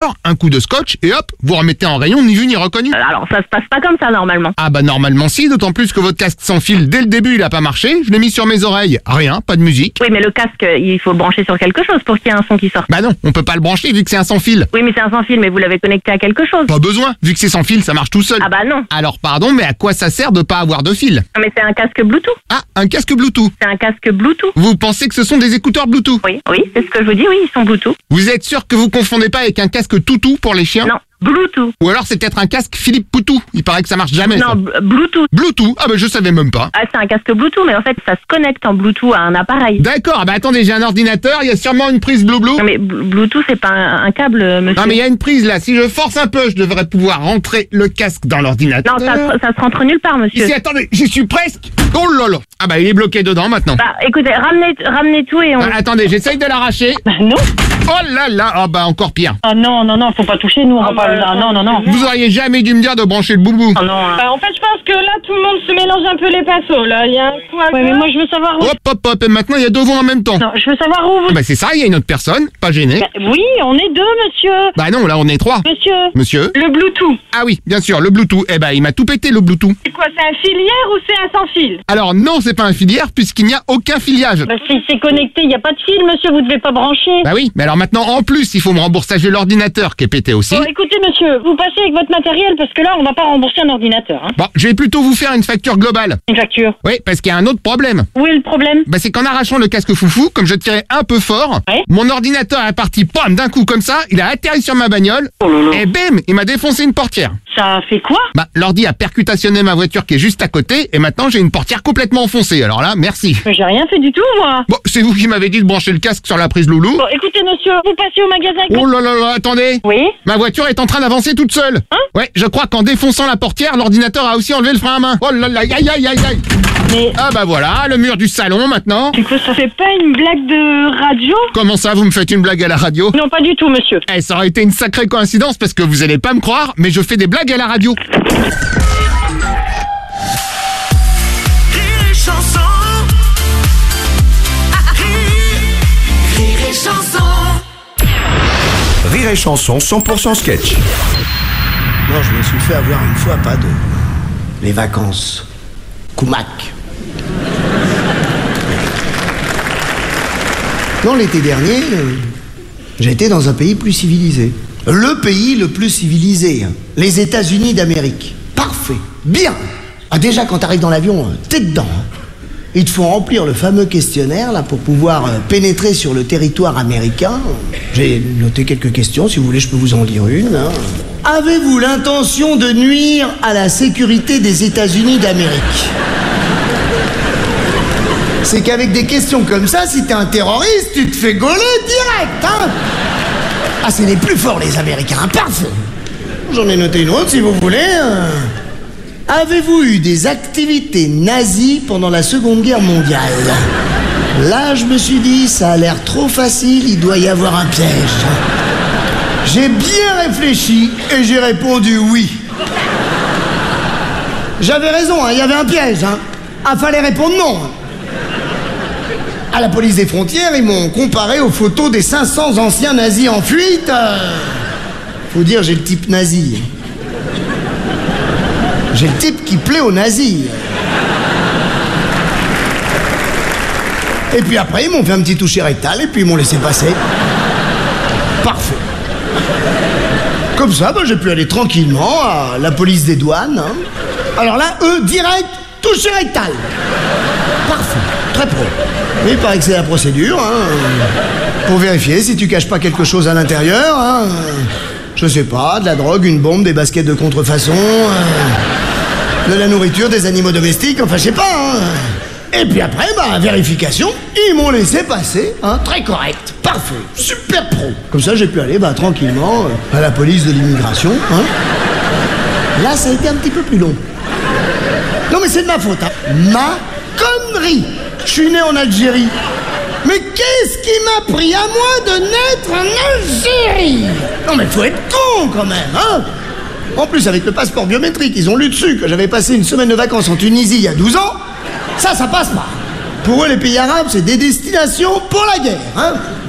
d'accord, un coup de scotch et hop, vous remettez en rayon ni vu ni reconnu. Alors, ça se passe pas comme ça, normalement. Ah bah normalement si, d'autant plus que votre casque sans fil, dès le début, il a pas marché. Je l'ai mis sur mes oreilles. Rien, pas de musique. Oui, mais le casque, il faut le brancher sur quelque chose pour qu'il y ait un son qui sorte. Bah non, on peut pas le brancher vu que c'est un sans fil. Oui, mais c'est un sans fil, mais vous l'avez connecté à quelque chose. Pas besoin, vu que c'est sans fil, ça marche tout seul. Ah bah non. Alors pardon, mais à quoi ça sert de pas avoir de fil? Non, mais c'est un casque Bluetooth. Ah, un casque Bluetooth. C'est un casque Bluetooth. Vous pensez que ce sont des écouteurs Bluetooth? Oui, c'est ce que je vous dis, oui, ils sont Bluetooth. Vous êtes sûr que vous confondez pas avec un casque toutou pour les chiens? Non, Bluetooth. Ou alors c'est peut-être un casque Philippe Poutou. Il paraît que ça marche jamais. Non, Ça. Bluetooth. Bluetooth. Ah bah je savais même pas. Ah, c'est un casque Bluetooth, mais en fait, ça se connecte en Bluetooth à un appareil. D'accord, bah attendez, j'ai un ordinateur, il y a sûrement une prise Blue. Non, mais Bluetooth, c'est pas un câble, monsieur. Non mais il y a une prise là, si je force un peu, je devrais pouvoir rentrer le casque dans l'ordinateur. Non, ça se rentre nulle part, monsieur. Ici, attendez, j'y suis presque. Oh là là. Ah bah il est bloqué dedans maintenant. Bah, écoutez, ramenez tout et on... Ah, attendez, j'essaye de l'arracher. Non. Oh là là, ah bah encore pire. Ah non, faut pas toucher, nous, on va pas... Non. Vous auriez jamais dû me dire de brancher le boubou. Ah non. Bah, en fait, je pense que là, tout le monde se mélange un peu les pinceaux, là. Il y a un coup à Ouais, mais moi, je veux savoir où... Hop, et maintenant il y a deux voix en même temps. Non, je veux savoir où vous... Ah bah c'est ça, il y a une autre personne, pas gêné. Bah, oui, on est deux, monsieur. Bah non, là on est trois. Monsieur Le Bluetooth. Ah oui, bien sûr, le Bluetooth. Eh ben il m'a tout pété le Bluetooth. C'est quoi, c'est un filière ou c'est un sans fil? Alors non, c'est pas un filière puisqu'il n'y a aucun filiage. Bah, si c'est connecté, il n'y a pas de fil, monsieur, vous devez pas brancher. Bah oui, mais alors maintenant en plus il faut me rembourser l'ordinateur qui est pété aussi. Bon, écoutez, monsieur, vous passez avec votre matériel parce que là, on va pas rembourser un ordinateur. Hein. Bon, je vais plutôt vous faire une facture globale. Une facture. Oui, parce qu'il y a un autre problème. Où est le problème? Bah c'est qu'en arrachant le casque foufou, comme je tirais un peu fort, Ouais. mon ordinateur est parti, pam, d'un coup comme ça, il a atterri sur ma bagnole, Oh là là. et bim, il m'a défoncé une portière. Ça fait quoi? Bah l'ordi a percutationné ma voiture qui est juste à côté, et maintenant j'ai une portière complètement enfoncée. Alors là, merci. Mais j'ai rien fait du tout, moi. Bon, c'est vous qui m'avez dit de brancher le casque sur la prise loulou. Bon, écoutez, monsieur, vous passez au magasin avec Oh là là là, attendez. Oui. Ma voiture est en train d'avancer toute seule. Hein? Ouais, je crois qu'en défonçant la portière, l'ordinateur a aussi enlevé le frein à main. Oh là là, aïe aïe aïe aïe. Mais... Ah bah voilà, le mur du salon maintenant. Du coup, ça fait pas une blague de radio? Comment ça, vous me faites une blague à la radio? Non, pas du tout, monsieur. Eh, ça aurait été une sacrée coïncidence parce que vous allez pas me croire, mais je fais des blagues à la radio. Rire et Chanson 100% sketch. Non, je me suis fait avoir une fois, pas deux. Les vacances. Koumak. Non, l'été dernier, j'étais dans un pays plus civilisé. Le pays le plus civilisé. Les États-Unis d'Amérique. Parfait. Bien. Ah, déjà, quand t'arrives dans l'avion, t'es dedans. Il te faut remplir le fameux questionnaire là pour pouvoir pénétrer sur le territoire américain. J'ai noté quelques questions, si vous voulez je peux vous en lire une. Hein. Avez-vous l'intention de nuire à la sécurité des États-Unis d'Amérique? C'est qu'avec des questions comme ça, si t'es un terroriste, tu te fais gauler direct, hein. Ah, c'est les plus forts les Américains, parfait. J'en ai noté une autre si vous voulez. Avez-vous eu des activités nazies pendant la Seconde Guerre mondiale? Là, je me suis dit, ça a l'air trop facile, il doit y avoir un piège. J'ai bien réfléchi et j'ai répondu oui. J'avais raison, hein, il y avait un piège. Hein. Ah, fallait répondre non. À la police des frontières, ils m'ont comparé aux photos des 500 anciens nazis en fuite. Faut dire, j'ai le type nazi. J'ai le type qui plaît aux nazis. Et puis après, ils m'ont fait un petit toucher rectal et puis ils m'ont laissé passer. Parfait. Comme ça, j'ai pu aller tranquillement à la police des douanes. Hein. Alors là, eux, direct, toucher rectal. Parfait. Très pro. Mais il paraît que c'est la procédure. Hein. Pour vérifier si tu caches pas quelque chose à l'intérieur. Hein. Je sais pas, de la drogue, une bombe, des baskets de contrefaçon, de la nourriture, des animaux domestiques, enfin je sais pas. Hein. Et puis après, vérification, ils m'ont laissé passer, hein, très correct, parfait, super pro. Comme ça j'ai pu aller tranquillement à la police de l'immigration. Hein. Là ça a été un petit peu plus long. Non mais c'est de ma faute, hein. Ma connerie. Je suis né en Algérie. Mais qu'est-ce qui m'a pris à moi de naître en Algérie? Non mais faut être con quand même, hein. En plus avec le passeport biométrique, ils ont lu dessus que j'avais passé une semaine de vacances en Tunisie il y a 12 ans. Ça passe pas. Pour eux les pays arabes, c'est des destinations pour la guerre, hein.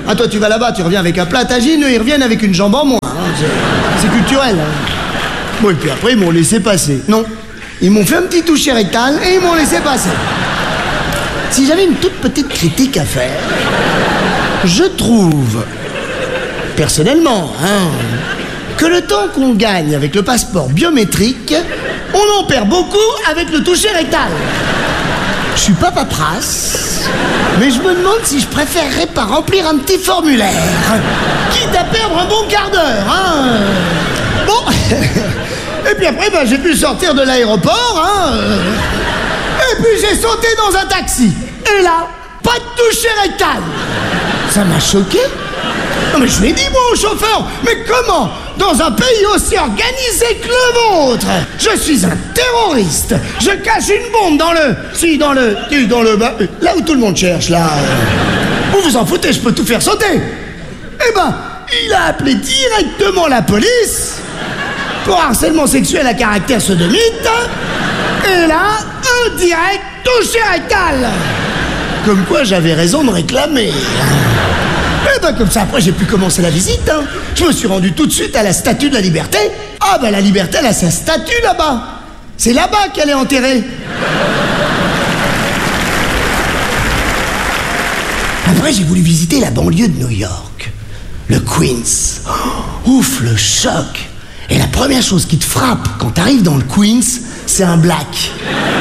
Ah, toi, tu vas là-bas, tu reviens avec un plat à tagine, eux, ils reviennent avec une jambe en moins. Hein. C'est culturel. Hein. Bon, et puis après, ils m'ont laissé passer. Non, ils m'ont fait un petit toucher rectal et ils m'ont laissé passer. Si j'avais une toute petite critique à faire, je trouve, personnellement, hein, que le temps qu'on gagne avec le passeport biométrique, on en perd beaucoup avec le toucher rectal. Je suis pas paperasse, mais je me demande si je préférerais pas remplir un petit formulaire, quitte à perdre un bon quart d'heure, hein. Bon, et puis après, j'ai pu sortir de l'aéroport, hein. Et puis j'ai sauté dans un taxi. Et là, pas de toucher rectal. Ça m'a choqué. Non mais je l'ai dit moi au chauffeur, mais comment, dans un pays aussi organisé que le vôtre, je suis un terroriste, je cache une bombe dans le là où tout le monde cherche, là. Vous vous en foutez, je peux tout faire sauter. Eh ben, il a appelé directement la police pour harcèlement sexuel à caractère sodomite, et là, un direct touché rectal. Comme quoi j'avais raison de réclamer. Et ben comme ça, après j'ai pu commencer la visite, hein. Je me suis rendu tout de suite à la Statue de la Liberté. Ah ben la Liberté, elle a sa statue là-bas. C'est là-bas qu'elle est enterrée. Après j'ai voulu visiter la banlieue de New York, le Queens. Oh, ouf, le choc. Et la première chose qui te frappe quand t'arrives dans le Queens, c'est un black.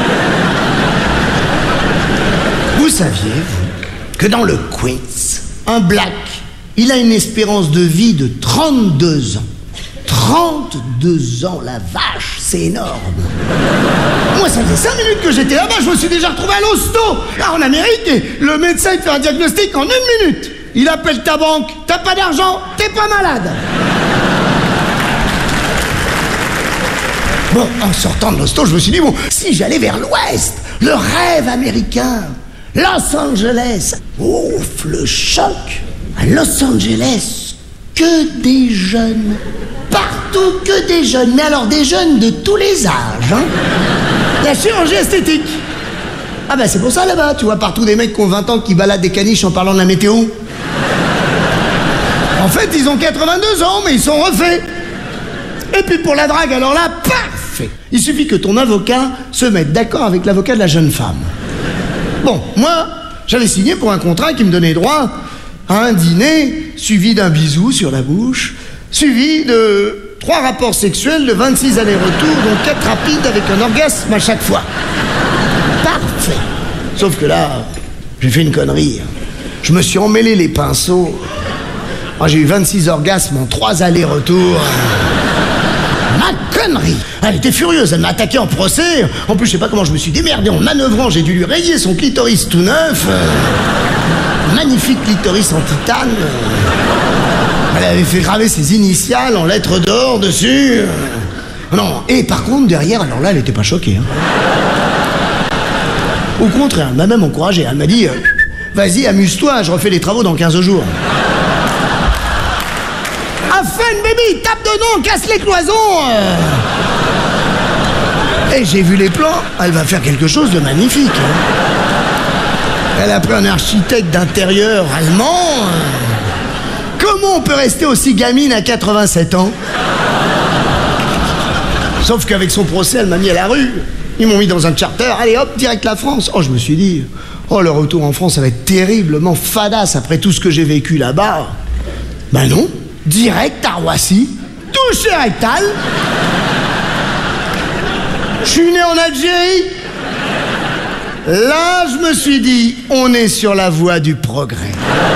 Vous saviez, vous, que dans le Queens, un black, il a une espérance de vie de 32 ans. 32 ans, la vache, c'est énorme. Moi, ça faisait 5 minutes que j'étais là-bas, je me suis déjà retrouvé à l'hosto. Là, en Amérique, et le médecin, il fait un diagnostic en 1 minute. Il appelle ta banque, t'as pas d'argent, t'es pas malade. Bon, en sortant de l'hosto, je me suis dit, bon, si j'allais vers l'ouest, le rêve américain, Los Angeles. Ouf, le choc. À Los Angeles, que des jeunes. Partout que des jeunes. Mais alors des jeunes de tous les âges, hein. La chirurgie esthétique. Ah ben c'est pour ça là-bas, tu vois partout des mecs qui ont 20 ans qui baladent des caniches en parlant de la météo. En fait, ils ont 82 ans, mais ils sont refaits. Et puis pour la drague, alors là, parfait. Il suffit que ton avocat se mette d'accord avec l'avocat de la jeune femme. Bon, moi, j'avais signé pour un contrat qui me donnait droit à un dîner, suivi d'un bisou sur la bouche, suivi de 3 rapports sexuels de 26 allers-retours, dont 4 rapides avec un orgasme à chaque fois. Parfait. Sauf que là, j'ai fait une connerie. Je me suis emmêlé les pinceaux. Oh, j'ai eu 26 orgasmes en 3 allers-retours. Ma connerie. Elle était furieuse, elle m'a attaqué en procès. En plus, je sais pas comment je me suis démerdé en manœuvrant. J'ai dû lui rayer son clitoris tout neuf. Magnifique clitoris en titane. Elle avait fait graver ses initiales en lettres d'or dessus. Non, et par contre, derrière, alors là, elle était pas choquée. Hein. Au contraire, elle m'a même encouragé. Elle m'a dit, vas-y, amuse-toi, je refais les travaux dans 15 jours. Afin, baby, tape dedans, casse les cloisons. Et j'ai vu les plans, elle va faire quelque chose de magnifique. Hein. Elle a pris un architecte d'intérieur allemand. Comment on peut rester aussi gamine à 87 ans? Sauf qu'avec son procès, elle m'a mis à la rue. Ils m'ont mis dans un charter, allez hop, direct la France. Oh, je me suis dit, oh, le retour en France, ça va être terriblement fadasse après tout ce que j'ai vécu là-bas. Ben non. Direct à Roissy, touché rectal. Je suis né en Algérie. Là, je me suis dit, on est sur la voie du progrès.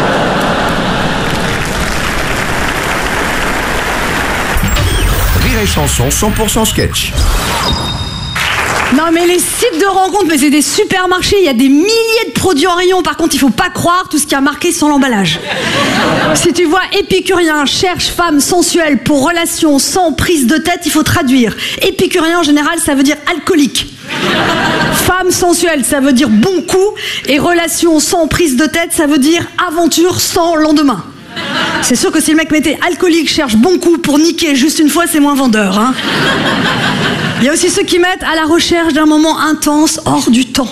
Rire et Chanson 100% sketch. Non mais les sites de rencontres, mais c'est des supermarchés, il y a des milliers de produits en rayon. Par contre, il faut pas croire tout ce qui a marqué sur l'emballage. Si tu vois épicurien, cherche femme sensuelle pour relation sans prise de tête, il faut traduire. Épicurien en général, ça veut dire alcoolique. Femme sensuelle, ça veut dire bon coup. Et relation sans prise de tête, ça veut dire aventure sans lendemain. C'est sûr que si le mec mettait alcoolique, cherche bon coup pour niquer juste une fois, c'est moins vendeur, hein. Il y a aussi ceux qui mettent à la recherche d'un moment intense hors du temps.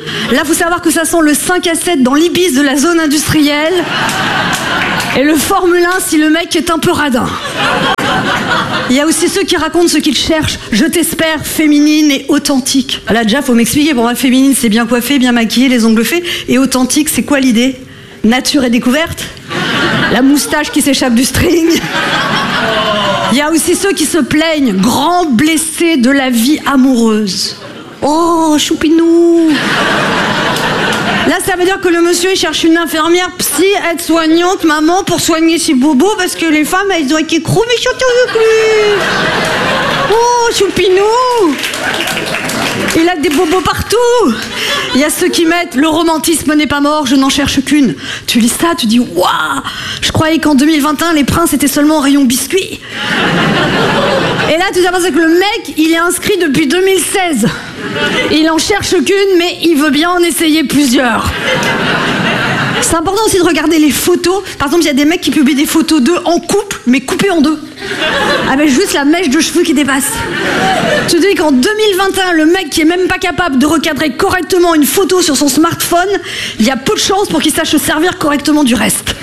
Là, faut savoir que ça sent le 5 à 7 dans l'Ibis de la zone industrielle. Et le Formule 1 si le mec est un peu radin. Il y a aussi ceux qui racontent ce qu'ils cherchent. Je t'espère féminine et authentique. Là, déjà, faut m'expliquer. Pour moi, féminine, c'est bien coiffé, bien maquillé, les ongles faits. Et authentique, c'est quoi l'idée? Nature et découverte? La moustache qui s'échappe du string? Il y a aussi ceux qui se plaignent, grands blessés de la vie amoureuse. Oh, choupinou! Là, ça veut dire que le monsieur, il cherche une infirmière, psy, aide-soignante, maman, pour soigner ses bobos, parce que les femmes, elles ont été crous, mais surtout avec lui. Oh, choupinou! Il a des bobos partout. Il y a ceux qui mettent « Le romantisme n'est pas mort, je n'en cherche qu'une ». Tu lis ça, tu dis « Waouh, je croyais qu'en 2021, les princes étaient seulement au rayon biscuits ». Et là, tu t'aperçois que le mec, il est inscrit depuis 2016. Il en cherche qu'une, mais il veut bien en essayer plusieurs. C'est important aussi de regarder les photos. Par exemple, il y a des mecs qui publient des photos d'eux en couple, mais coupées en deux. Avec juste la mèche de cheveux qui dépasse. Tu te dis qu'en 2021, le mec qui est même pas capable de recadrer correctement une photo sur son smartphone, il y a peu de chances pour qu'il sache se servir correctement du reste.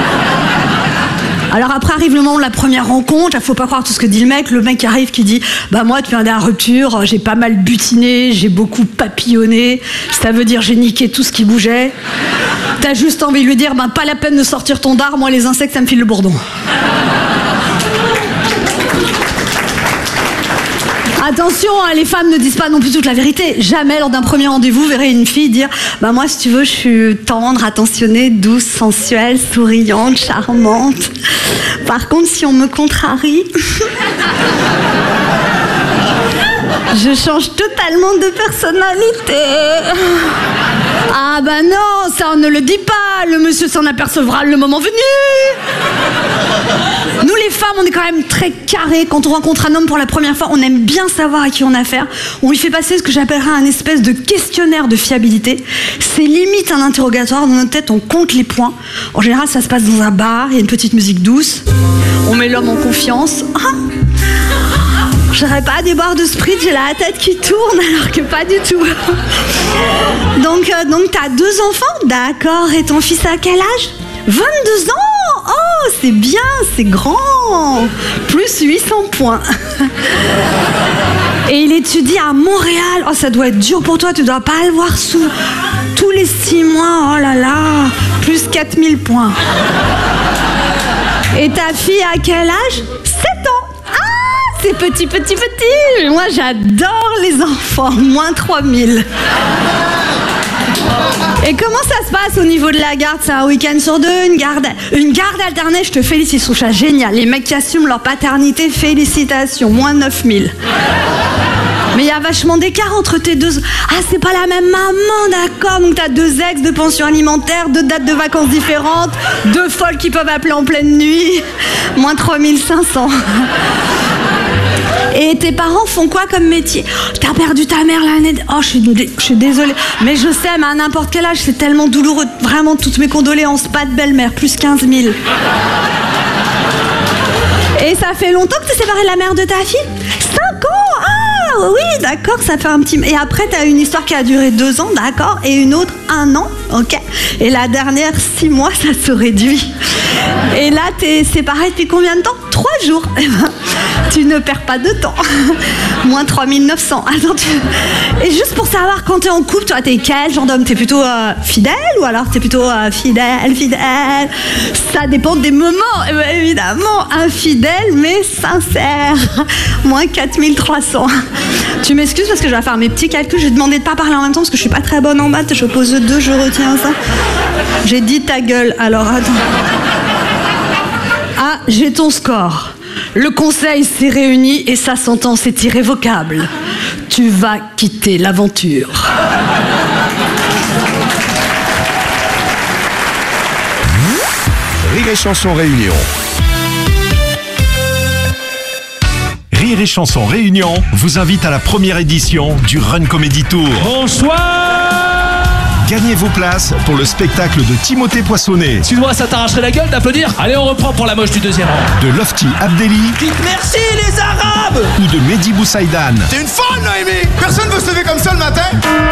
Alors après arrive le moment de la première rencontre, il faut pas croire tout ce que dit le mec arrive qui dit « Bah moi depuis la dernière rupture, j'ai pas mal butiné, j'ai beaucoup papillonné, ça veut dire j'ai niqué tout ce qui bougeait. » T'as juste envie de lui dire « Bah pas la peine de sortir ton dard, moi les insectes ça me file le bourdon. » Attention, hein, les femmes ne disent pas non plus toute la vérité. Jamais lors d'un premier rendez-vous, vous verrez une fille dire « Bah moi, si tu veux, je suis tendre, attentionnée, douce, sensuelle, souriante, charmante. Par contre, si on me contrarie, je change totalement de personnalité. » Ah bah non, ça on ne le dit pas. Le monsieur s'en apercevra le moment venu. Nous les femmes, on est quand même très carrés. Quand on rencontre un homme pour la première fois, on aime bien savoir à qui on a affaire. On lui fait passer ce que j'appellerais un espèce de questionnaire de fiabilité. C'est limite un interrogatoire. Dans notre tête, on compte les points. En général, ça se passe dans un bar, il y a une petite musique douce. On met l'homme en confiance. J'aurais pas des barres de spritz, j'ai la tête qui tourne, alors que pas du tout. Donc t'as 2 enfants, d'accord. Et ton fils a quel âge? 22 ans. Oh, c'est bien, c'est grand. Plus 800 points. Et il étudie à Montréal. Oh, ça doit être dur pour toi, tu dois pas le voir tous les 6 mois. Oh là là, plus 4000 points. Et ta fille a quel âge? 7 ans. Ah, c'est petit. Moi, j'adore les enfants. Moins 3000. Et comment ça se passe au niveau de la garde? C'est un week-end sur 2, une garde alternée, je te félicite, je trouve ça génial. Les mecs qui assument leur paternité, félicitations, moins 9000. Mais il y a vachement d'écart entre tes deux... Ah, c'est pas la même maman, d'accord. Donc t'as 2 ex, 2 pensions alimentaires, 2 dates de vacances différentes, 2 folles qui peuvent appeler en pleine nuit, moins 3500. Et tes parents font quoi comme métier? T'as perdu ta mère l'année... Oh, je suis désolée. Mais je sais, mais à n'importe quel âge, c'est tellement douloureux. Vraiment, toutes mes condoléances. Pas de belle-mère, plus 15 000. Et ça fait longtemps que t'es séparée de la mère de ta fille? 5 ans? Ah, oui, d'accord, ça fait un petit... Et après, t'as une histoire qui a duré 2 ans, d'accord. Et une autre, 1 an, ok. Et la dernière, 6 mois, ça se réduit. Et là, t'es séparée depuis combien de temps? 3 jours. Tu ne perds pas de temps. Moins 3900. Attends, Et juste pour savoir, quand t'es en couple, toi, t'es quel genre d'homme? T'es plutôt fidèle ou alors t'es plutôt fidèle? Ça dépend des moments, évidemment. Infidèle, mais sincère. Moins 4300. Tu m'excuses parce que je vais faire mes petits calculs. Je vais te demander de pas parler en même temps parce que je suis pas très bonne en maths. Je pose 2, je retiens ça. J'ai dit ta gueule, alors attends. Ah, j'ai ton score. Le conseil s'est réuni et sa sentence est irrévocable. Tu vas quitter l'aventure. Rire et Chanson Réunion. Rire et Chanson Réunion vous invite à la première édition du Run Comedy Tour. Bonsoir. Gagnez vos places pour le spectacle de Timothée Poissonnet, Excuse-moi, ça t'arracherait la gueule d'applaudir? Allez, on reprend pour la moche du deuxième rang. de Lofty Abdelli Dites merci les Arabes! ou de Mehdi Boussaïdan. T'es une folle, Noémie! Personne veut se lever comme ça le matin!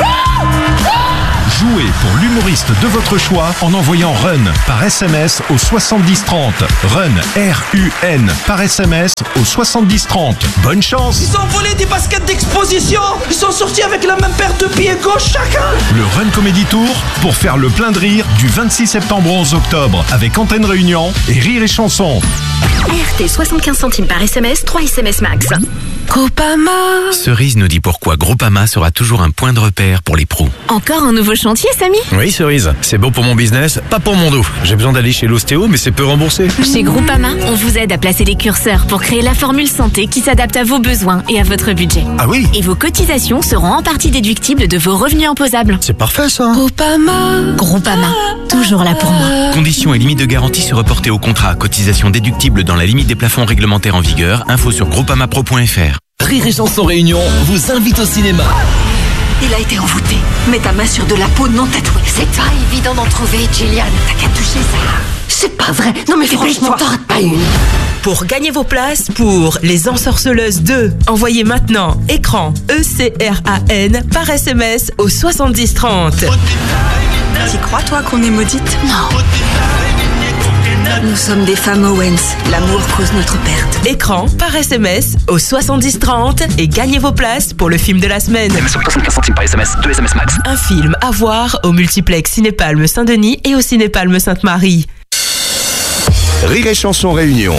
Jouez pour l'humoriste de votre choix en envoyant RUN par SMS au 7030. RUN, R-U-N, par SMS au 7030. Bonne chance! Ils ont volé des baskets d'exposition! Ils sont sortis avec la même paire de pieds gauche chacun! Le RUN Comedy Tour pour faire le plein de rire du 26 septembre au 11 octobre avec Antenne Réunion et Rire et Chanson. RT 75 centimes par SMS, 3 SMS max. Groupama. Cerise nous dit pourquoi Groupama sera toujours un point de repère pour les pros. Encore un nouveau chantier, Samy? Oui, Cerise, c'est bon pour mon business, pas pour mon dos. J'ai besoin d'aller chez l'ostéo, mais c'est peu remboursé. Chez Groupama, on vous aide à placer les curseurs pour créer la formule santé qui s'adapte à vos besoins et à votre budget. Ah oui? Et vos cotisations seront en partie déductibles de vos revenus imposables. C'est parfait ça. Groupama. Groupama, toujours là pour moi. Conditions et limites de garantie se reporter au contrat. Cotisation déductible dans la limite des plafonds réglementaires en vigueur. Info sur groupamapro.fr. Rire et Chanson Réunion vous invite au cinéma. Il a été envoûté. Mets ta main sur de la peau non tatouée. C'est pas évident d'en trouver, Gillian. T'as qu'à toucher ça. C'est pas vrai. Non mais franchement, t'en rates pas une. Pour gagner vos places pour Les Ensorceleuses 2, envoyez maintenant écran ECRAN par SMS au 7030. T'y crois toi qu'on est maudite? Non. Nous sommes des femmes Owens. L'amour cause notre perte. Écran par SMS au 7030 et gagnez vos places pour le film de la semaine. 75 centimes par SMS, 2 SMS max. Un film à voir au multiplex Cinépalme Saint-Denis et au Cinépalme Sainte-Marie. Rire et Chanson Réunion.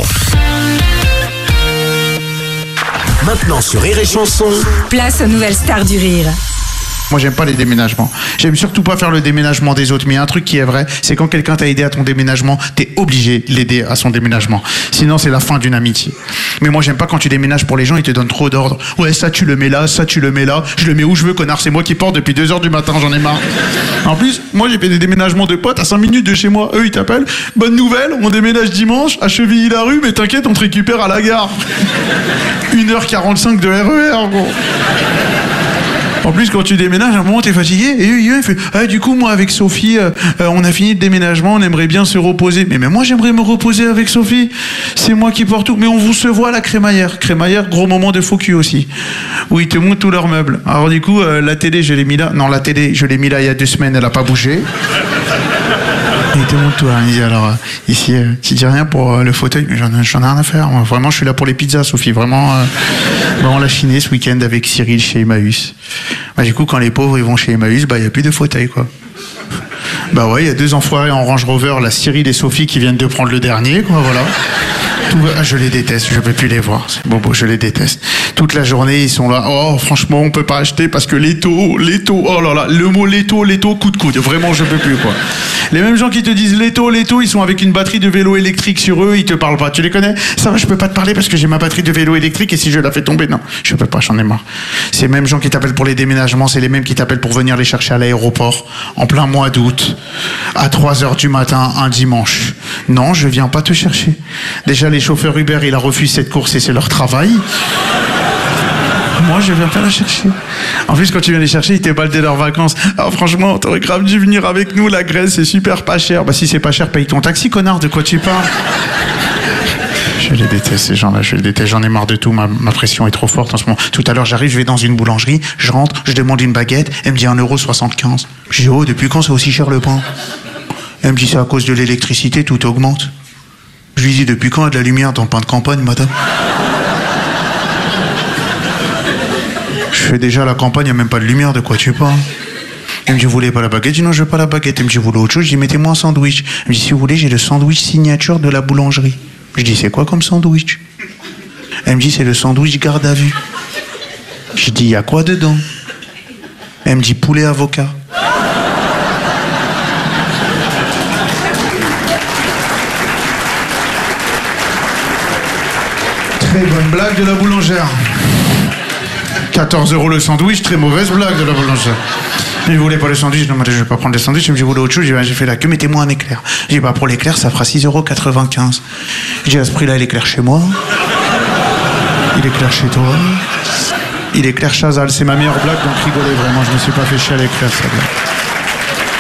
Maintenant sur Rire et Chanson. Place aux nouvelles stars du rire. Moi, j'aime pas les déménagements. J'aime surtout pas faire le déménagement des autres. Mais il y a un truc qui est vrai, c'est quand quelqu'un t'a aidé à ton déménagement, t'es obligé de l'aider à son déménagement. Sinon, c'est la fin d'une amitié. Mais moi, j'aime pas quand tu déménages pour les gens, ils te donnent trop d'ordres. Ouais, ça tu le mets là, ça tu le mets là. Je le mets où je veux, connard. C'est moi qui porte depuis 2h du matin, j'en ai marre. En plus, moi, j'ai fait des déménagements de potes à 5 minutes de chez moi. Eux, ils t'appellent. Bonne nouvelle, on déménage dimanche à Chevilly-la-Rue, mais t'inquiète, on te récupère à la gare. 1h45 de RER, gros. En plus, quand tu déménages, à un moment, t'es fatigué. Et il fait, ah, du coup, moi, avec Sophie, on a fini le déménagement, on aimerait bien se reposer. Mais moi, j'aimerais me reposer avec Sophie. C'est moi qui porte tout. Mais on vous se voit à la crémaillère. Crémaillère, gros moment de faux cul aussi. Où ils te montrent tous leurs meubles. Alors, du coup, la télé, je l'ai mis là. Non, la télé, je l'ai mis là il y a 2 semaines, elle a pas bougé. Il te montre tout. Il dit, alors, ici, tu dis rien pour le fauteuil, mais j'en ai rien à faire. Moi, vraiment, je suis là pour les pizzas, Sophie. Vraiment, on l'a chiné ce week-end avec Cyril chez Emmaüs. Bah, du coup, quand les pauvres ils vont chez Emmaüs, bah, il n'y a plus de fauteuil, quoi. Bah ouais, il y a 2 enfoirés en Range Rover, la Cyril et Sophie qui viennent de prendre le dernier, quoi, voilà. Je les déteste, je peux plus les voir. C'est bon, je les déteste. Toute la journée, ils sont là. Oh, franchement, on peut pas acheter parce que les taux, oh là là, le mot les taux, coup de coude. Vraiment, je peux plus, quoi. Les mêmes gens qui te disent les taux, ils sont avec une batterie de vélo électrique sur eux, ils te parlent pas. Tu les connais? Ça va, je peux pas te parler parce que j'ai ma batterie de vélo électrique et si je la fais tomber, non, je peux pas, j'en ai marre. Ces mêmes gens qui t'appellent pour les déménagements, c'est les mêmes qui t'appellent pour venir les chercher à l'aéroport en plein mois d'août, à 3h du matin, un dimanche. Non, je viens pas te chercher. Déjà, les chauffeurs Uber, ils refusent cette course et c'est leur travail. Moi, je viens pas la chercher. En plus, quand tu viens les chercher, ils t'éballent dès leurs vacances. Alors franchement, t'aurais grave dû venir avec nous, la Grèce, c'est super pas cher. Bah si c'est pas cher, paye ton taxi, connard, de quoi tu parles? Je les déteste, ces gens-là, je les déteste, j'en ai marre de tout, ma pression est trop forte en ce moment. Tout à l'heure, j'arrive, je vais dans une boulangerie, je rentre, je demande une baguette, elle me dit 1,75 €. Je dis, oh, depuis quand c'est aussi cher le pain? Elle me dit, c'est à cause de l'électricité, tout augmente. Je lui dis, depuis quand il y a de la lumière dans le pain de campagne, madame? Je fais déjà la campagne, il n'y a même pas de lumière, de quoi tu parles? Elle me dit, vous voulez pas la baguette? Je dis, non, je veux pas la baguette. Elle me dit, vous voulez autre chose? Je dis, mettez-moi un sandwich. Elle me dit, si vous voulez, j'ai le sandwich signature de la boulangerie. Je dis, c'est quoi comme sandwich? Elle me dit, c'est le sandwich garde à vue. Je dis, il y a quoi dedans? Elle me dit, poulet avocat. Très bonne blague de la boulangère. 14 € le sandwich, très mauvaise blague de la boulangère. Je ne voulais pas le sandwich, non, mais je vais pas prendre le sandwich. Je me dis, vous voulez autre chose? J'ai fait la queue, mettez-moi un éclair. J'ai dit, bah, pour l'éclair, ça fera 6,95 €. J'ai dit, à ce prix-là, il éclaire chez moi. Il éclaire chez toi. Il éclaire Chazal. C'est ma meilleure blague, donc rigolez vraiment. Je me suis pas fait chier à l'éclair, ça blague.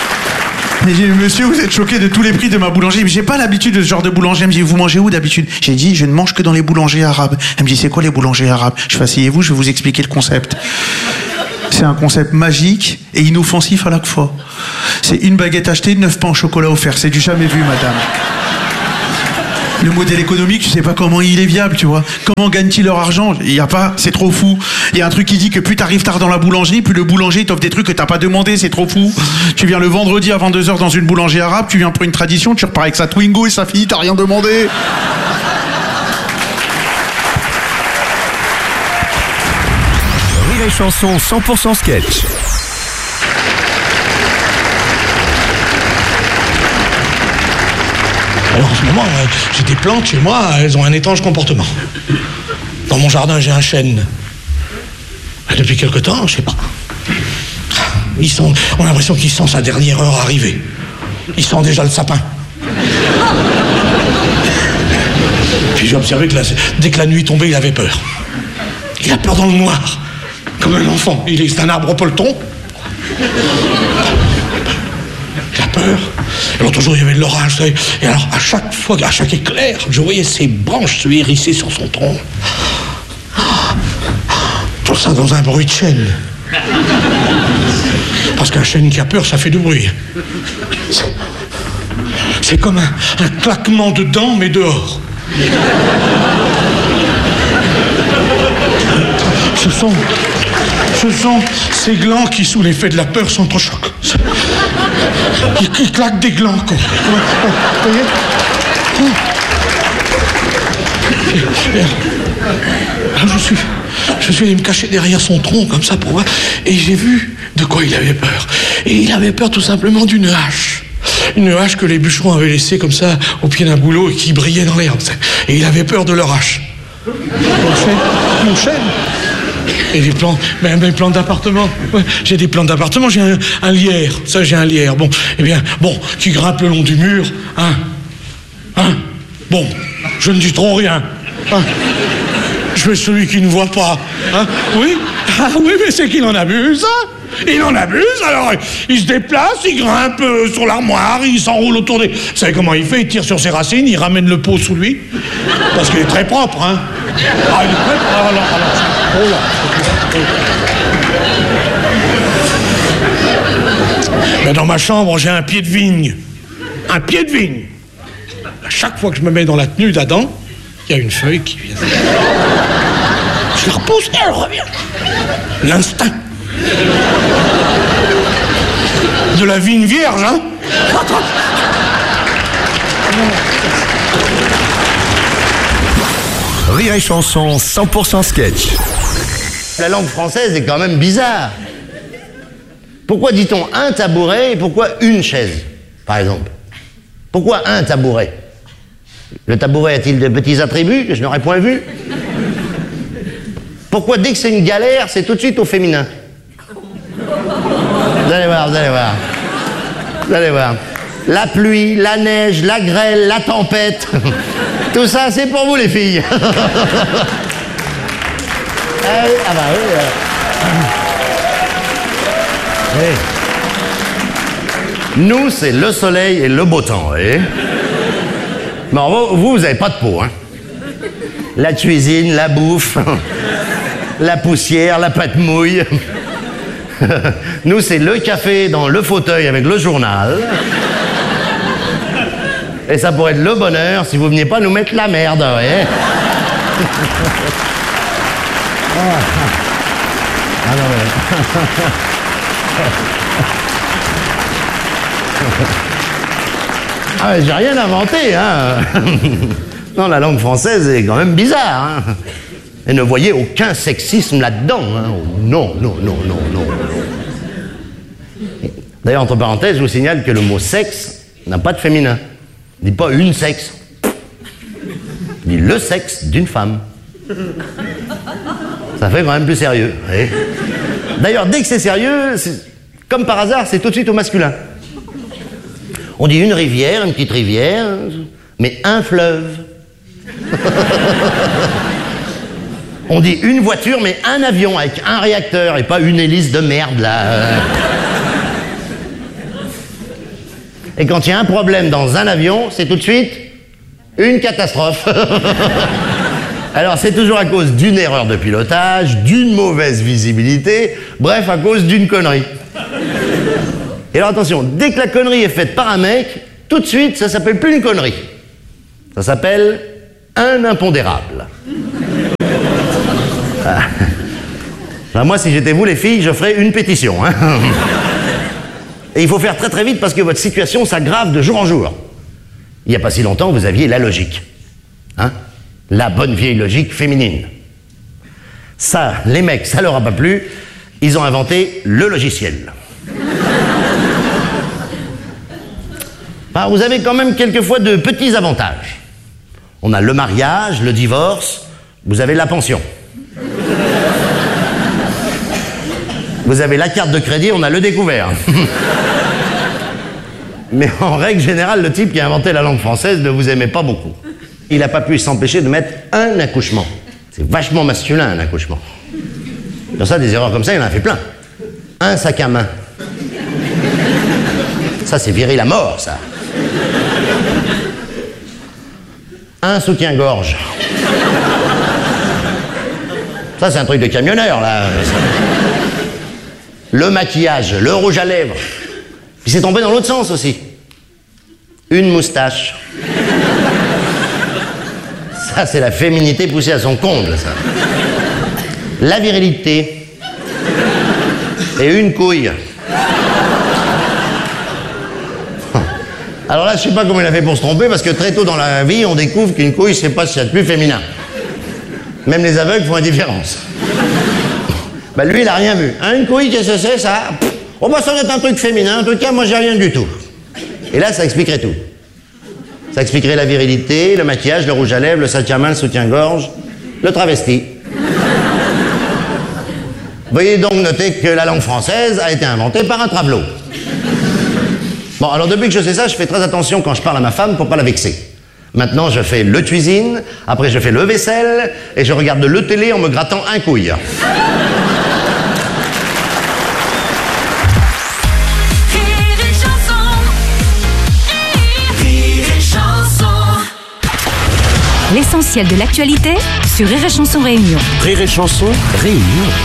Il dit, monsieur, vous êtes choqué de tous les prix de ma boulangerie. Mais j'ai pas l'habitude de ce genre de boulangerie. Elle me dit, vous mangez où d'habitude? J'ai dit, je ne mange que dans les boulangers arabes. Elle me dit, c'est quoi les boulangers arabes? Je fais, asseyez-vous, je vais vous expliquer le concept. C'est un concept magique et inoffensif à la fois. C'est une baguette achetée, 9 pains au chocolat offerts. C'est du jamais vu, madame. Le modèle économique, je sais pas comment il est viable, tu vois. Comment gagnent-ils leur argent? Il y a pas, c'est trop fou. Il y a un truc qui dit que plus t'arrives tard dans la boulangerie, plus le boulanger t'offre des trucs que t'as pas demandé, c'est trop fou. Tu viens le vendredi à 22h dans une boulangerie arabe, tu viens pour une tradition, tu repars avec sa Twingo et sa fille, t'as rien demandé. Rire et Chanson 100% sketch. Alors en ce moment, j'ai des plantes chez moi, elles ont un étrange comportement. Dans mon jardin, j'ai un chêne. Et depuis quelque temps, je sais pas. On a l'impression qu'il sent sa dernière heure arriver. Il sent déjà le sapin. Puis j'ai observé que dès que la nuit tombait, il avait peur. Il a peur dans le noir, comme un enfant. C'est un arbre au poleton. Il a peur. Et l'autre jour, il y avait de l'orage. Et alors, à chaque éclair, je voyais ses branches se hérisser sur son tronc. Tout ça dans un bruit de chêne. Parce qu'un chêne qui a peur, ça fait du bruit. C'est comme un claquement de dents, mais dehors. Ce sont ces glands qui, sous l'effet de la peur, s'entrechoquent. Qui claquent des glands, quoi. Vous voyez? Alors je suis allé me cacher derrière son tronc, comme ça, pour voir. Et j'ai vu de quoi il avait peur. Et il avait peur tout simplement d'une hache. Une hache que les bûcherons avaient laissée comme ça, au pied d'un bouleau, et qui brillait dans l'herbe. Et il avait peur de leur hache. Mon chêne. Et des plans, même des plans d'appartement. Ouais, j'ai des plans d'appartement, j'ai un lierre. Ça, j'ai un lierre. Bon, eh bien, qui grimpe le long du mur. Bon, je ne dis trop rien. Je fais celui qui ne voit pas. Oui? Oui, mais c'est qu'il en abuse. Il en abuse, alors il se déplace, il grimpe sur l'armoire, il s'enroule autour des... Vous savez comment il fait? Il tire sur ses racines, il ramène le pot sous lui. Parce qu'il est très propre, hein. Il est très propre. Oh là. Mais dans ma chambre, j'ai un pied de vigne. Un pied de vigne. À chaque fois que je me mets dans la tenue d'Adam, il y a une feuille qui vient. Je la repousse et elle revient. L'instinct. De la vigne vierge, hein? Rire et Chanson 100% sketch. La langue française est quand même bizarre. Pourquoi dit-on un tabouret et pourquoi une chaise, par exemple? Pourquoi un tabouret? Le tabouret a-t-il de petits attributs que je n'aurais point vus? Pourquoi dès que c'est une galère, c'est tout de suite au féminin? Vous allez voir, vous allez voir. Vous allez voir. La pluie, la neige, la grêle, la tempête. Tout ça, c'est pour vous, les filles. Ah bah oui. Oui. Nous, c'est le soleil et le beau temps, voyez. Bon, vous n'avez pas de peau, hein. La cuisine, la bouffe, la poussière, la pâte mouille. Nous, c'est le café dans le fauteuil avec le journal. Et ça pourrait être le bonheur si vous veniez pas nous mettre la merde, vous voyez. Ah non, mais... Ah mais j'ai rien inventé, hein. Non, la langue française est quand même bizarre, hein. Et ne voyez aucun sexisme là-dedans, hein. Non. D'ailleurs, entre parenthèses, je vous signale que le mot sexe n'a pas de féminin. Il ne dit pas une sexe. Il dit le sexe d'une femme. Ça fait quand même plus sérieux, vous voyez. D'ailleurs, dès que c'est sérieux, comme par hasard, c'est tout de suite au masculin. On dit une rivière, une petite rivière, mais un fleuve. On dit une voiture, mais un avion avec un réacteur et pas une hélice de merde, là. Et quand il y a un problème dans un avion, c'est tout de suite une catastrophe. Alors c'est toujours à cause d'une erreur de pilotage, d'une mauvaise visibilité, bref, à cause d'une connerie. Et alors attention, dès que la connerie est faite par un mec, tout de suite, ça s'appelle plus une connerie. Ça s'appelle un impondérable. Ah. Ben moi, si j'étais vous, les filles, je ferais une pétition. Hein. Et il faut faire très très vite parce que votre situation s'aggrave de jour en jour. Il n'y a pas si longtemps, vous aviez la logique. Hein? La bonne vieille logique féminine. Ça, les mecs, ça leur a pas plu. Ils ont inventé le logiciel. Alors, vous avez quand même quelquefois de petits avantages. On a le mariage, le divorce, vous avez la pension. Vous avez la carte de crédit, on a le découvert. Mais en règle générale, le type qui a inventé la langue française ne vous aimait pas beaucoup. Il n'a pas pu s'empêcher de mettre un accouchement. C'est vachement masculin, un accouchement. Dans ça, des erreurs comme ça, il en a fait plein. Un sac à main. Ça, c'est viril à mort, ça. Un soutien-gorge. Ça, c'est un truc de camionneur, là. Le maquillage, le rouge à lèvres. Puis c'est tombé dans l'autre sens aussi. Une moustache. Ça, c'est la féminité poussée à son comble, ça. La virilité. Et une couille. Alors là, je sais pas comment il a fait pour se tromper, parce que très tôt dans la vie, on découvre qu'une couille, c'est pas ce qu'il y a de plus féminin. Même les aveugles font la différence. Bah lui, il a rien vu. Hein, une couille, qu'est-ce que c'est, ça? Oh bah ça doit être un truc féminin, en tout cas, moi j'ai rien du tout. Et là, ça expliquerait tout. Ça expliquerait la virilité, le maquillage, le rouge à lèvres, le sac à main, le soutien-gorge, le travesti. Veuillez donc noter que la langue française a été inventée par un travelot. Bon, alors depuis que je sais ça, je fais très attention quand je parle à ma femme pour pas la vexer. Maintenant, je fais le cuisine, après je fais le vaisselle, et je regarde le télé en me grattant un couille. L'essentiel de l'actualité sur Rire et Chanson Réunion. Rire et Chanson Réunion.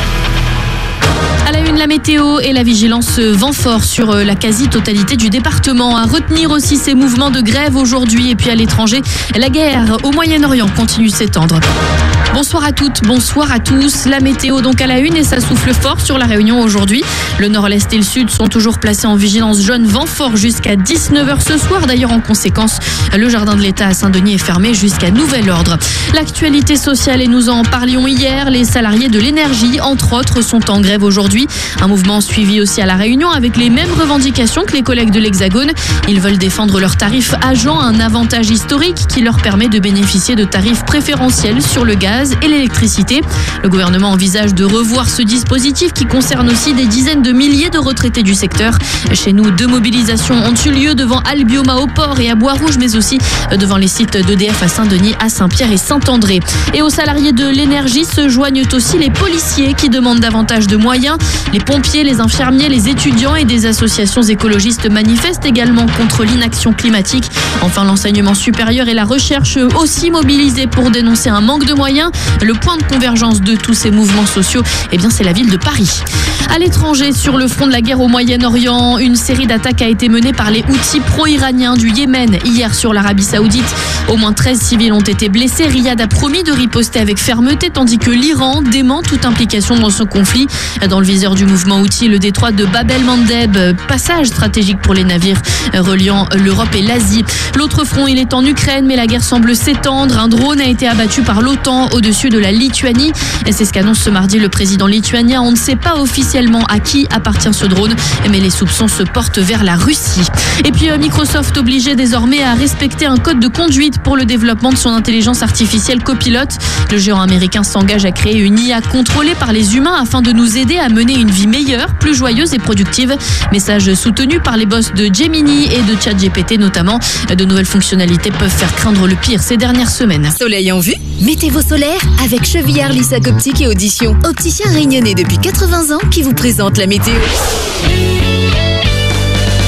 À la une, la météo et la vigilance vent fort sur la quasi-totalité du département. À retenir aussi ces mouvements de grève aujourd'hui et puis à l'étranger. La guerre au Moyen-Orient continue de s'étendre. Bonsoir à toutes, bonsoir à tous. La météo donc à la une et ça souffle fort sur la Réunion aujourd'hui. Le nord, l'est et le sud sont toujours placés en vigilance jaune vent fort jusqu'à 19h ce soir. D'ailleurs, en conséquence, le jardin de l'État à Saint-Denis est fermé jusqu'à nouvel ordre. L'actualité sociale, et nous en parlions hier, les salariés de l'énergie, entre autres, sont en grève aujourd'hui. Un mouvement suivi aussi à la Réunion avec les mêmes revendications que les collègues de l'Hexagone. Ils veulent défendre leurs tarifs agents, un avantage historique qui leur permet de bénéficier de tarifs préférentiels sur le gaz et l'électricité. Le gouvernement envisage de revoir ce dispositif qui concerne aussi des dizaines de milliers de retraités du secteur. Chez nous, 2 mobilisations ont eu lieu devant Albioma au port et à Bois-Rouge, mais aussi devant les sites d'EDF à Saint-Denis, à Saint-Pierre et Saint-André. Et aux salariés de l'énergie se joignent aussi les policiers qui demandent davantage de moyens. Les pompiers, les infirmiers, les étudiants et des associations écologistes manifestent également contre l'inaction climatique. Enfin, l'enseignement supérieur et la recherche aussi mobilisés pour dénoncer un manque de moyens. Le point de convergence de tous ces mouvements sociaux, eh bien, c'est la ville de Paris. À l'étranger, sur le front de la guerre au Moyen-Orient, une série d'attaques a été menée par les Houthis pro-iraniens du Yémen hier sur l'Arabie Saoudite. Au moins 13 civils ont été blessés. Riyad a promis de riposter avec fermeté, tandis que l'Iran dément toute implication dans ce conflit. Dans le viseur du mouvement Houthi, le détroit de Bab el-Mandeb, passage stratégique pour les navires reliant l'Europe et l'Asie. L'autre front, il est en Ukraine, mais la guerre semble s'étendre. Un drone a été abattu par l'OTAN au-dessus de la Lituanie. Et c'est ce qu'annonce ce mardi le président lituanien. On ne sait pas officiellement à qui appartient ce drone, mais les soupçons se portent vers la Russie. Et puis Microsoft obligé désormais à respecter un code de conduite pour le développement de son intelligence artificielle Copilot. Le géant américain s'engage à créer une IA contrôlée par les humains afin de nous aider à mener une vie meilleure, plus joyeuse et productive. Message soutenu par les boss de Gemini et de ChatGPT notamment. De nouvelles fonctionnalités peuvent faire craindre le pire ces dernières semaines. Soleil en vue? Mettez vos solaires avec Chevillard Lissac Optique et Audition. Opticien réunionnais depuis 80 ans qui vous présente la météo. Ce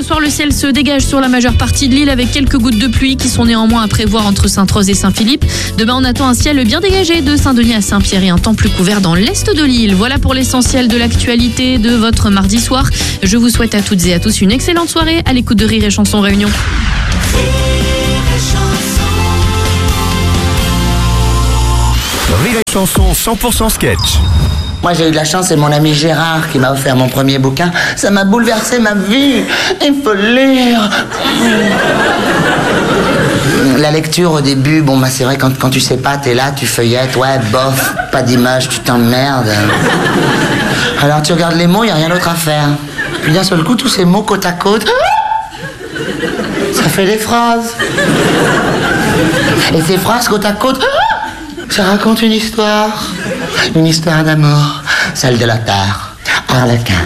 soir, le ciel se dégage sur la majeure partie de l'île avec quelques gouttes de pluie qui sont néanmoins à prévoir entre Sainte-Rose et Saint-Philippe. Demain, on attend un ciel bien dégagé de Saint-Denis à Saint-Pierre et un temps plus couvert dans l'est de l'île. Voilà pour l'essentiel de l'actualité de votre mardi soir. Je vous souhaite à toutes et à tous une excellente soirée à l'écoute de Rire et Chanson Réunion. Rire et Chanson 100% sketch. Moi, j'ai eu de la chance, c'est mon ami Gérard qui m'a offert mon premier bouquin. Ça m'a bouleversé ma vie. Il faut lire. La lecture au début, bon, bah, c'est vrai, quand tu sais pas, t'es là, tu feuillettes, ouais, bof, pas d'image, tu t'emmerdes. Alors tu regardes les mots, y a rien d'autre à faire. Puis d'un seul coup, tous ces mots côte à côte, ça fait des phrases. Et ces phrases côte à côte, ça raconte une histoire d'amour, celle de Lothar, Harlequin.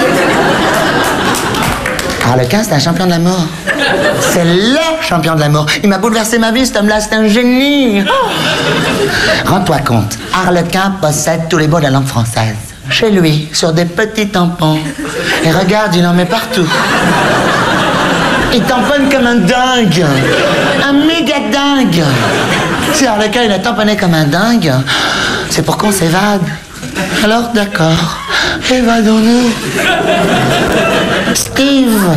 Harlequin, c'est un champion de l'amour. C'est LE champion de l'amour. Il m'a bouleversé ma vie, cet homme-là, c'est un génie. Rends-toi compte, Harlequin possède tous les mots de la langue française. Chez lui, sur des petits tampons. Et regarde, il en met partout. Il tamponne comme un dingue. Un méga dingue. Si Harlequin, il a tamponné comme un dingue, c'est pour qu'on s'évade. Alors, d'accord, évadons-nous. Steve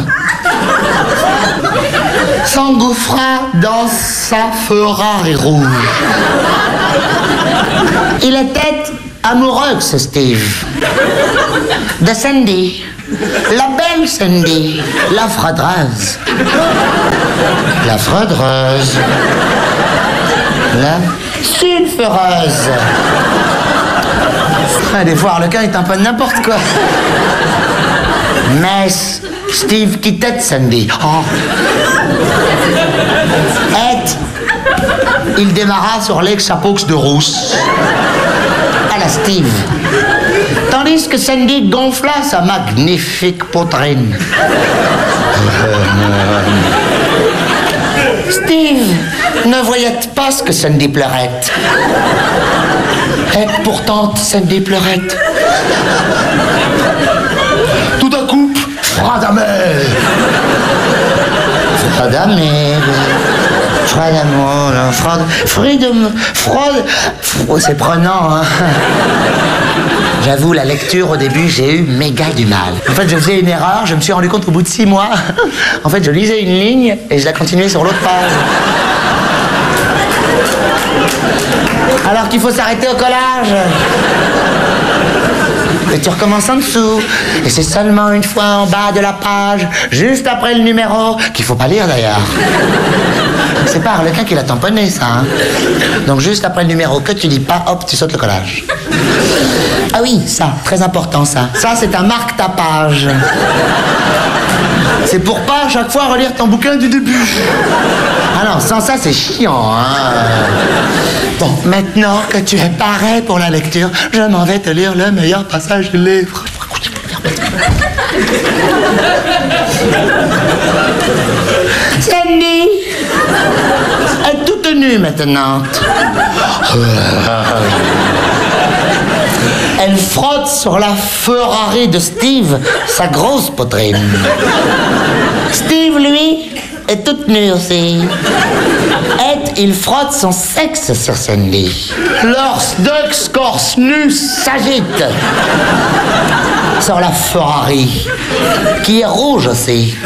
s'engouffra dans sa Ferrari rouge. Il était amoureux, ce Steve, de Sandy, la belle Sandy, la fraudeuse. La fraudeuse. La sulfureuse. Des fois, Harlequin, il tamponne n'importe quoi. Mais Steve quittait Sandy. Oh. Et il démarra sur l'ex-apox de rousse. À la Steve. Tandis que Sandy gonfla sa magnifique poitrine. Steve ne voyait pas ce que Sandy pleurait. Et pourtant, Sandy pleurait. Tout à coup, froid d'amour. Froid d'amour. Froid d'amour. Froid. C'est prenant, hein. J'avoue, la lecture, au début, j'ai eu méga du mal. En fait, je faisais une erreur, je me suis rendu compte qu'au bout de 6 mois, en fait, je lisais une ligne et je la continuais sur l'autre page. Alors qu'il faut s'arrêter au collage. Et tu recommences en dessous. Et c'est seulement une fois en bas de la page, juste après le numéro, qu'il faut pas lire d'ailleurs. C'est pas Harlequin qui l'a tamponné, ça. Hein. Donc juste après le numéro que tu lis pas, hop, tu sautes le collage. Ah oui, ça, très important ça. Ça, c'est un marque-tapage. C'est pour pas à chaque fois relire ton bouquin du début. Ah non, sans ça, c'est chiant, hein. Bon, maintenant que tu es paré pour la lecture, je m'en vais te lire le meilleur passage du livre. Sandy est toute nue maintenant. Elle frotte sur la Ferrari de Steve, sa grosse poitrine. Steve, lui, est toute nue aussi. Et il frotte son sexe sur Sandy. Leurs deux corps nus s'agitent sur la Ferrari, qui est rouge aussi.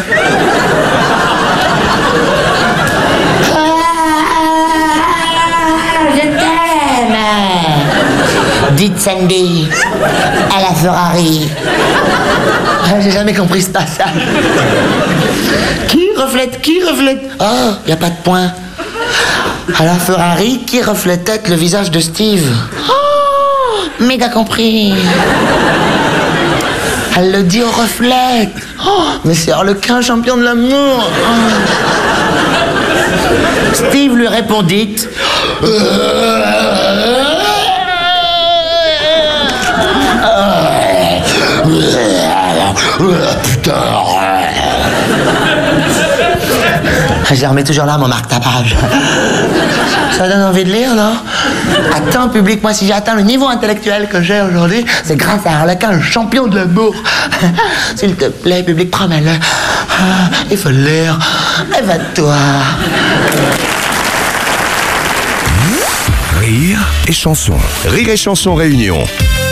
Je t'aime, dit Sandy à la Ferrari. J'ai jamais compris ce passage. Qui reflète? Oh, y a pas de point. À la Ferrari, qui reflétait le visage de Steve? Oh, méga compris. Elle le dit au reflet. Oh, mais c'est Harlequin, champion de l'amour. Oh. Steve lui répondit. Putain. Je remets toujours là, mon marque-tapage. Ça donne envie de lire, non? Attends, public, moi, si j'ai atteint le niveau intellectuel que j'ai aujourd'hui, c'est grâce à Harlequin, le champion de l'amour. S'il te plaît, public, promets-le. Il faut l'air. Évade-toi. Rire et chanson. Rire et chanson réunion.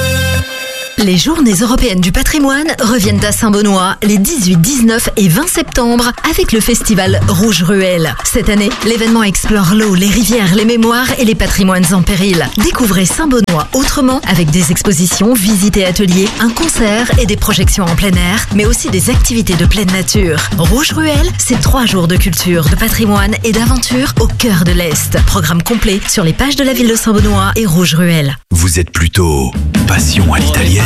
Les journées européennes du patrimoine reviennent à Saint-Benoît les 18, 19 et 20 septembre avec le festival Rouge Ruelle. Cette année, l'événement explore l'eau, les rivières, les mémoires et les patrimoines en péril. Découvrez Saint-Benoît autrement avec des expositions, visites et ateliers, un concert et des projections en plein air, mais aussi des activités de pleine nature. Rouge Ruelle, c'est 3 jours de culture, de patrimoine et d'aventure au cœur de l'Est. Programme complet sur les pages de la ville de Saint-Benoît et Rouge Ruelle. Vous êtes plutôt passion à l'italienne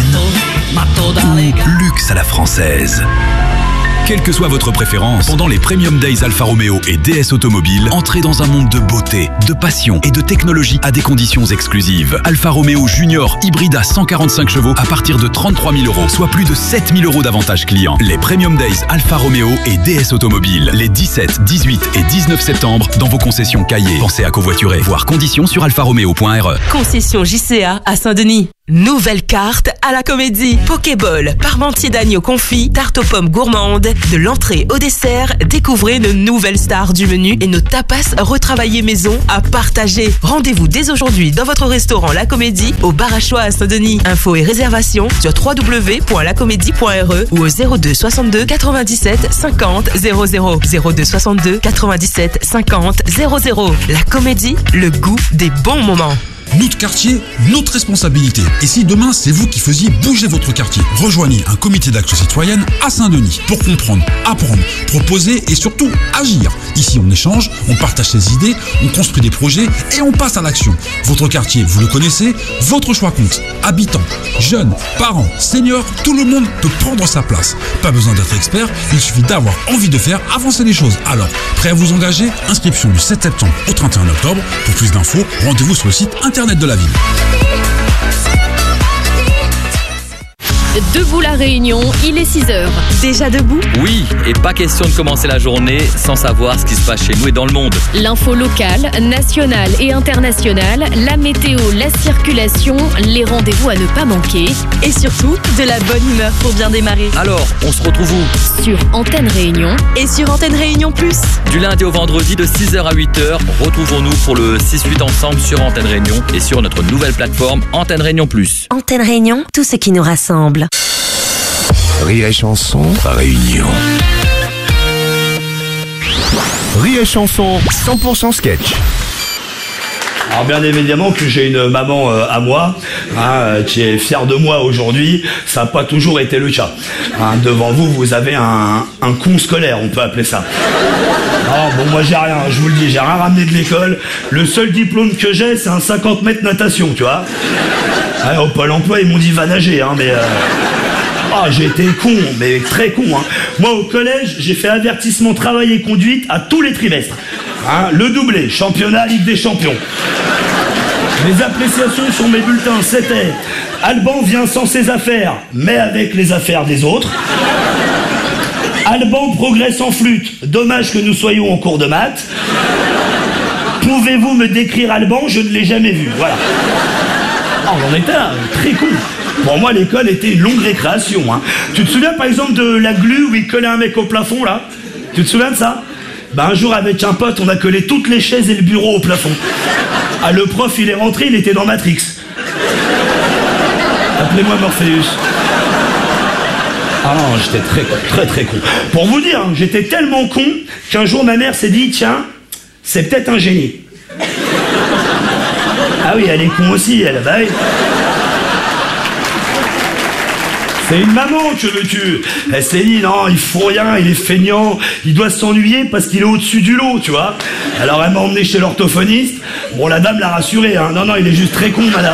ou luxe à la française? Quelle que soit votre préférence, pendant les Premium Days Alfa Romeo et DS Automobile, entrez dans un monde de beauté, de passion et de technologie à des conditions exclusives. Alfa Romeo Junior hybride à 145 chevaux à partir de 33 000 €, soit plus de 7 000 € d'avantages clients. Les Premium Days Alfa Romeo et DS Automobile, les 17, 18 et 19 septembre dans vos concessions Cahiers. Pensez à covoiturer, voir conditions sur alfaromeo.re. Concession JCA à Saint-Denis. Nouvelle carte à la Comédie. Pokéball, parmentier d'agneau confit, tarte aux pommes gourmandes. De l'entrée au dessert, découvrez nos nouvelles stars du menu et nos tapas retravaillés maison à partager. Rendez-vous dès aujourd'hui dans votre restaurant La Comédie au Bar à Choix à Saint-Denis. Infos et réservations sur www.lacomédie.re ou au 02 62 97 50 00. 02 62 97 50 00. La Comédie, le goût des bons moments. Notre quartier, notre responsabilité. Et si demain, c'est vous qui faisiez bouger votre quartier, rejoignez un comité d'action citoyenne à Saint-Denis pour comprendre, apprendre, proposer et surtout agir. Ici, on échange, on partage ses idées, on construit des projets et on passe à l'action. Votre quartier, vous le connaissez, votre choix compte. Habitants, jeunes, parents, seniors, tout le monde peut prendre sa place. Pas besoin d'être expert, il suffit d'avoir envie de faire avancer les choses. Alors, prêt à vous engager? Inscription du 7 septembre au 31 octobre. Pour plus d'infos, rendez-vous sur le site internet de la ville. Debout la Réunion, il est 6h. Déjà debout? Oui, et pas question de commencer la journée sans savoir ce qui se passe chez nous et dans le monde. L'info locale, nationale et internationale, la météo, la circulation, les rendez-vous à ne pas manquer. Et surtout, de la bonne humeur pour bien démarrer. Alors, on se retrouve où? Sur Antenne Réunion. Et sur Antenne Réunion Plus. Du lundi au vendredi de 6h à 8h, retrouvons-nous pour le 6-8 ensemble sur Antenne Réunion et sur notre nouvelle plateforme Antenne Réunion Plus. Antenne Réunion, tout ce qui nous rassemble. Rire et chanson, réunion. Rire et chanson, 100% sketch. Alors bien évidemment que j'ai une maman à moi, qui est fière de moi aujourd'hui. Ça n'a pas toujours été le cas. Devant vous, vous avez un con scolaire, on peut appeler ça. Bon, moi j'ai rien, je vous le dis, j'ai rien ramené de l'école. Le seul diplôme que j'ai, c'est un 50 mètres natation, tu vois. Au Pôle emploi, ils m'ont dit va nager, mais... j'ai été con, mais très con. Moi, au collège, j'ai fait avertissement, travail et conduite à tous les trimestres. Le doublé, championnat, Ligue des champions. Les appréciations sur mes bulletins, c'était Alban vient sans ses affaires, mais avec les affaires des autres. Alban progresse en flûte, dommage que nous soyons en cours de maths. Pouvez-vous me décrire Alban? Je ne l'ai jamais vu, voilà. J'en étais là, très con. Pour moi, l'école était une longue récréation. Tu te souviens par exemple de la glu où il collait un mec au plafond là? Tu te souviens de ça? Un jour avec un pote, on a collé toutes les chaises et le bureau au plafond. Le prof, il est rentré, il était dans Matrix. Appelez-moi Morpheus. Non, j'étais très con, très très con. Pour vous dire, j'étais tellement con qu'un jour ma mère s'est dit, tiens, c'est peut-être un génie. Oui, elle est con aussi, elle. Oui. C'est une maman, que veux-tu? Elle s'est dit, non, il faut rien, il est feignant, il doit s'ennuyer parce qu'il est au-dessus du lot, tu vois. Alors elle m'a emmené chez l'orthophoniste. Bon, la dame l'a rassuré, Non, il est juste très con, madame.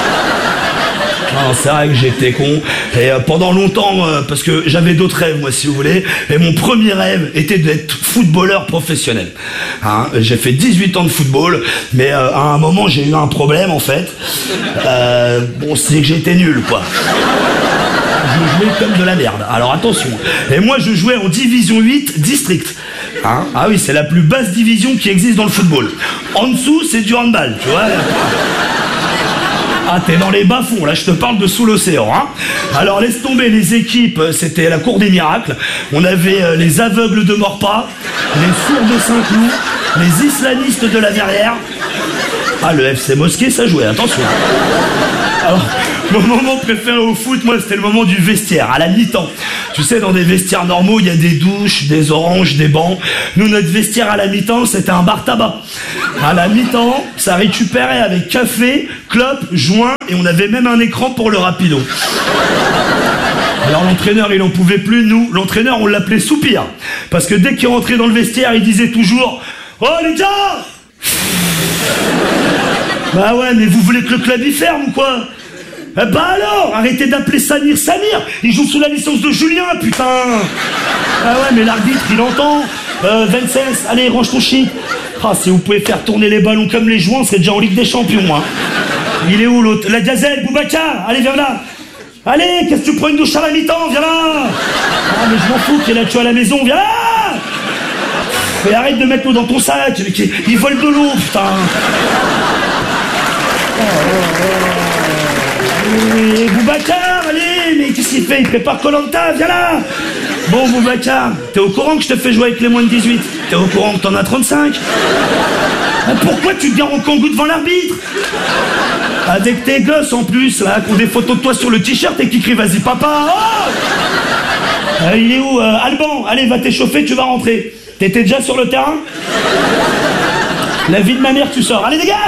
C'est vrai que j'étais con. Et pendant longtemps, parce que j'avais d'autres rêves, moi, si vous voulez. Et mon premier rêve était d'être footballeur professionnel. J'ai fait 18 ans de football, mais à un moment, j'ai eu un problème, en fait. C'est que j'étais nul, quoi. Je jouais comme de la merde. Alors attention. Et moi, je jouais en division 8 district. Oui, c'est la plus basse division qui existe dans le football. En dessous, c'est du handball, tu vois. Ah, t'es dans les bas-fonds, là, je te parle de sous l'océan, hein. Alors, laisse tomber les équipes, c'était la cour des miracles. On avait les aveugles de Morpas, les sourds de Saint-Cloud, les islamistes de la Verrière. Ah, le FC Mosquée, ça jouait, attention. Alors, mon moment préféré au foot, moi, c'était le moment du vestiaire, à la mi-temps. Tu sais, dans des vestiaires normaux, il y a des douches, des oranges, des bancs. Nous, notre vestiaire à la mi-temps, c'était un bar tabac. À la mi-temps, ça récupérait avec café, clope, joint, et on avait même un écran pour le rapido. Alors l'entraîneur, il en pouvait plus. Nous, l'entraîneur, on l'appelait Soupir. Parce que dès qu'il rentrait dans le vestiaire, il disait toujours « Oh, les gars !» Bah ouais, mais vous voulez que le club y ferme ou quoi? Bah alors, arrêtez d'appeler Samir Samir. Il joue sous la licence de Julien, putain. Ah ouais, mais l'arbitre, il entend. Vincennes, allez, range ton shit. Ah, si vous pouvez faire tourner les ballons comme les joints, on serait déjà en Ligue des Champions, hein. Il est où l'autre? La gazelle, Boubacar. Allez, viens là. Allez, qu'est-ce que tu prends une douche à la mi-temps? Viens là. Ah, mais je m'en fous qu'il a tué à la maison. Viens là. Mais arrête de mettre l'eau dans ton sac. Il vole de l'eau, putain. Boubacar, allez, mais qu'est-ce qu'il fait? Il prépare Koh-Lanta, viens là. Bon, Boubacar, t'es au courant que je te fais jouer avec les moins de 18? T'es au courant que t'en as 35? Pourquoi tu te gares en kangou devant l'arbitre? Avec tes gosses en plus, là, qui ont des photos de toi sur le t-shirt et qui crient vas-y papa. Oh, il est où Alban, allez, va t'échauffer, tu vas rentrer. T'étais déjà sur le terrain? La vie de ma mère, tu sors. Allez, dégage.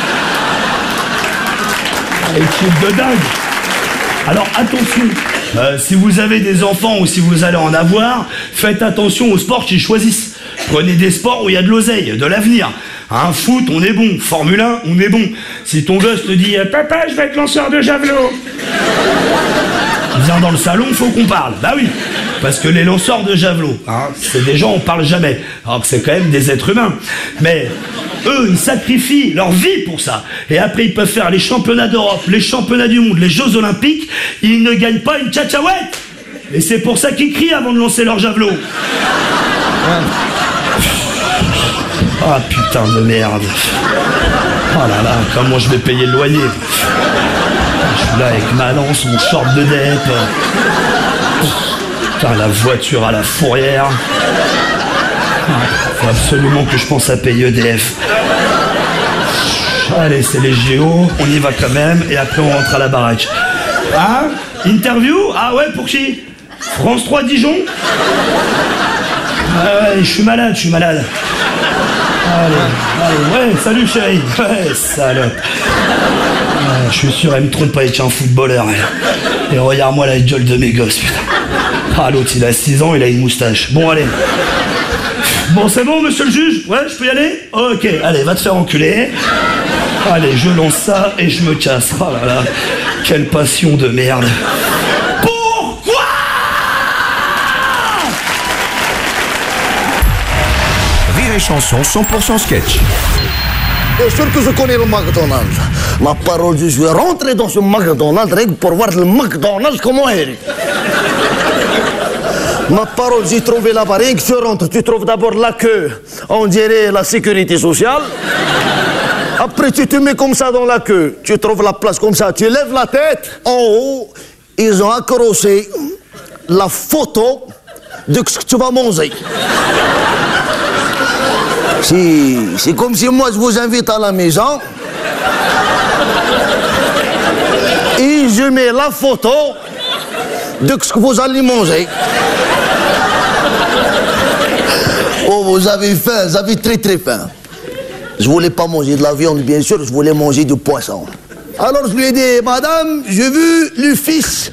Équipe de dingue. Alors attention, si vous avez des enfants ou si vous allez en avoir, faites attention aux sports qu'ils choisissent. Prenez des sports où il y a de l'oseille, de l'avenir. Un foot, on est bon. Formule 1, on est bon. Si ton gosse te dit « Papa, je vais être lanceur de javelot », viens dans le salon, faut qu'on parle. Bah oui, parce que les lanceurs de javelot, hein, c'est des gens, on parle jamais. Alors que c'est quand même des êtres humains. Mais eux, ils sacrifient leur vie pour ça. Et après, ils peuvent faire les championnats d'Europe, les championnats du monde, les Jeux Olympiques. Ils ne gagnent pas une cacahuète. Et c'est pour ça qu'ils crient avant de lancer leur javelot. Ah putain de merde. Oh là là, comment je vais payer le loyer? Je suis là avec ma lance, mon short de dep. Putain, la voiture à la fourrière. Faut absolument que je pense à payer EDF. Allez, c'est les JO, on y va quand même, et après on rentre à la baraque. Hein? Interview? Ah ouais, pour qui? France 3 Dijon? Ouais, je suis malade. Allez, ouais, salut chérie. Ouais, salope. Ouais, je suis sûr, elle me trompe avec un footballeur. Et regarde-moi la gueule de mes gosses, putain. Ah, l'autre, il a 6 ans, il a une moustache. Bon, allez. Bon, c'est bon, monsieur le juge? Ouais, je peux y aller? Ok, allez, va te faire enculer. Allez, je lance ça et je me casse. Oh là là, quelle passion de merde. Rire et chanson 100% sketch. Bien sûr que je connais le McDonald's. Ma parole, je suis rentré dans ce McDonald's rien que pour voir le McDonald's comment il est. Ma parole, j'ai trouvé là-bas, rien que je rentre, tu trouves d'abord la queue, on dirait la sécurité sociale. Après, tu te mets comme ça dans la queue, tu trouves la place comme ça, tu lèves la tête. En haut, ils ont accroché la photo de ce que tu vas manger. C'est comme si moi je vous invite à la maison et je mets la photo de ce que vous allez manger. Oh, vous avez faim, vous avez très très faim. Je voulais pas manger de la viande, bien sûr, je voulais manger du poisson. Alors je lui ai dit, madame, j'ai vu le fils.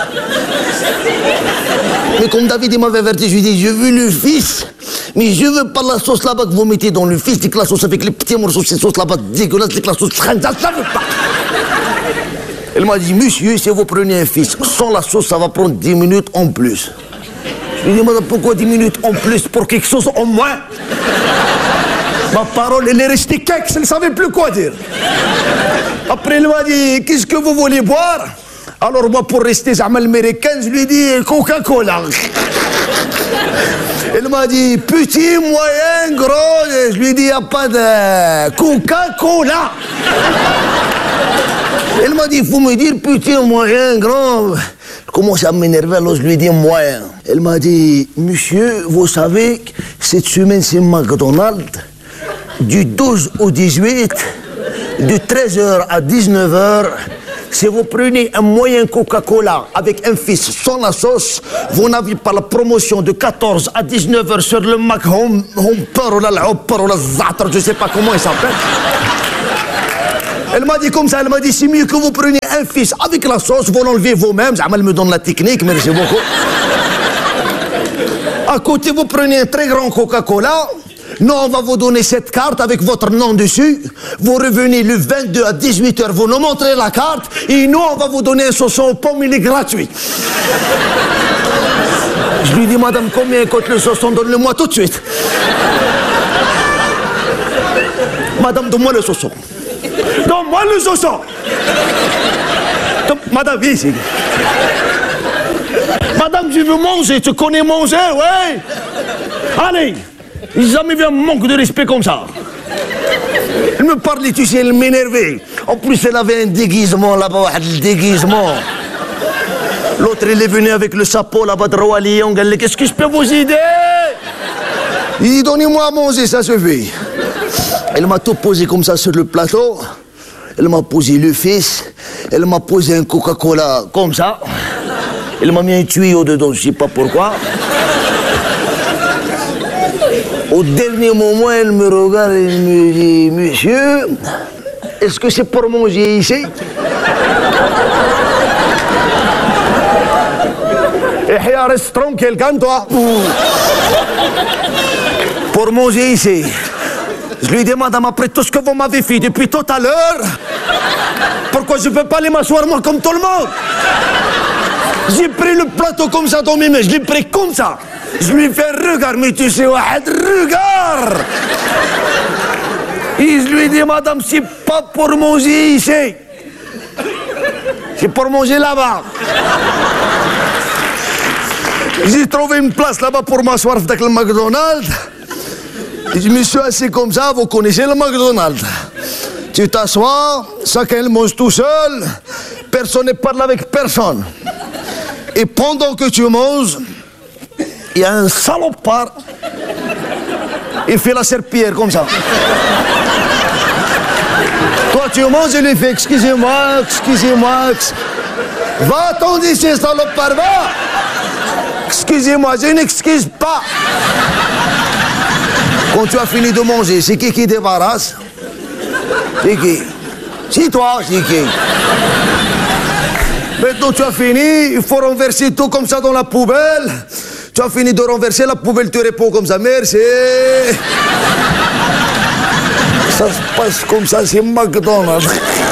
Mais comme David m'avait averti, je lui ai dit, j'ai vu le fils. Mais je veux pas la sauce là-bas que vous mettez dans le fils, que la sauce avec les petits morceaux de sauce là-bas dégueulasse, que la sauce ça ne veut pas. Elle m'a dit, monsieur, si vous prenez un fils sans la sauce, ça va prendre 10 minutes en plus. Je lui ai dit, madame, pourquoi 10 minutes en plus pour quelque chose en moins? Ma parole, elle est restée quelque, elle ne savait plus quoi dire. Après, elle m'a dit, qu'est-ce que vous voulez boire? Alors moi, pour rester américaine, je lui ai dit Coca-Cola. Elle m'a dit petit, moyen, gros. Et je lui ai dit, il n'y a pas de Coca-Cola. Elle m'a dit, il faut me dire petit, moyen, grand. Je commence à m'énerver, alors je lui ai dit moyen. Elle m'a dit, monsieur, vous savez, cette semaine c'est McDonald's, du 12 au 18, de 13h à 19h. Si vous prenez un moyen Coca-Cola avec un fils sans la sauce, vous n'avez pas la promotion de 14 à 19h sur le Mac Home ou la Hopper ou la Zatra, je sais pas comment il s'appelle. Elle m'a dit comme ça, elle m'a dit c'est mieux que vous preniez un fils avec la sauce, vous l'enlevez vous-même. Elle me donne la technique, merci beaucoup. À côté, vous prenez un très grand Coca-Cola. Nous, on va vous donner cette carte avec votre nom dessus. Vous revenez le 22 à 18h, vous nous montrez la carte. Et nous, on va vous donner un saucisson aux pommes, il est gratuit. Je lui dis, madame, combien coûte le saucisson? Donne-le-moi tout de suite. Madame, donne-moi le saucisson. Donne-moi le saucisson. Madame, viens ici. Madame, je veux manger. Tu connais manger, ouais? Allez. J'ai jamais vu un manque de respect comme ça. Elle me parlait, tu sais, elle m'énervait. En plus, elle avait un déguisement là-bas, un déguisement. L'autre, elle est venue avec le chapeau là-bas de Roi Lion. Elle dit, qu'est-ce que je peux vous aider? Il dit, donnez-moi à manger, ça suffit. Elle m'a tout posé comme ça sur le plateau. Elle m'a posé le fils. Elle m'a posé un Coca-Cola comme ça. Elle m'a mis un tuyau dedans, je sais pas pourquoi. Au dernier moment, elle me regarde et me dit, monsieur, est-ce que c'est pour manger ici? Et reste tranquille, calme-toi. Pour manger ici. Je lui dis, madame, après tout ce que vous m'avez fait depuis tout à l'heure, pourquoi je ne peux pas aller m'asseoir moi comme tout le monde? J'ai pris le plateau comme ça dans mes mains, je l'ai pris comme ça. Je lui fais regarde, mais tu sais, regarde. Et je lui dis, madame, c'est pas pour manger ici. C'est pour manger là-bas. J'ai trouvé une place là-bas pour m'asseoir avec le McDonald's. Et je me suis assis comme ça, vous connaissez le McDonald's. Tu t'assois, chacun mange tout seul, personne ne parle avec personne. Et pendant que tu manges, il y a un salopard, il fait la serpillière comme ça. Toi tu manges, il lui fait excusez-moi, excusez-moi. Va-t'en d'ici, salopard, va. Excusez-moi, je n'excuse pas. Quand tu as fini de manger, c'est qui débarrasse? C'est qui? C'est toi, c'est qui? Maintenant tu as fini, il faut renverser tout comme ça dans la poubelle. Tu as fini de renverser, la poubelle te répond comme ça, merci. Ça se passe comme ça, c'est McDonald's.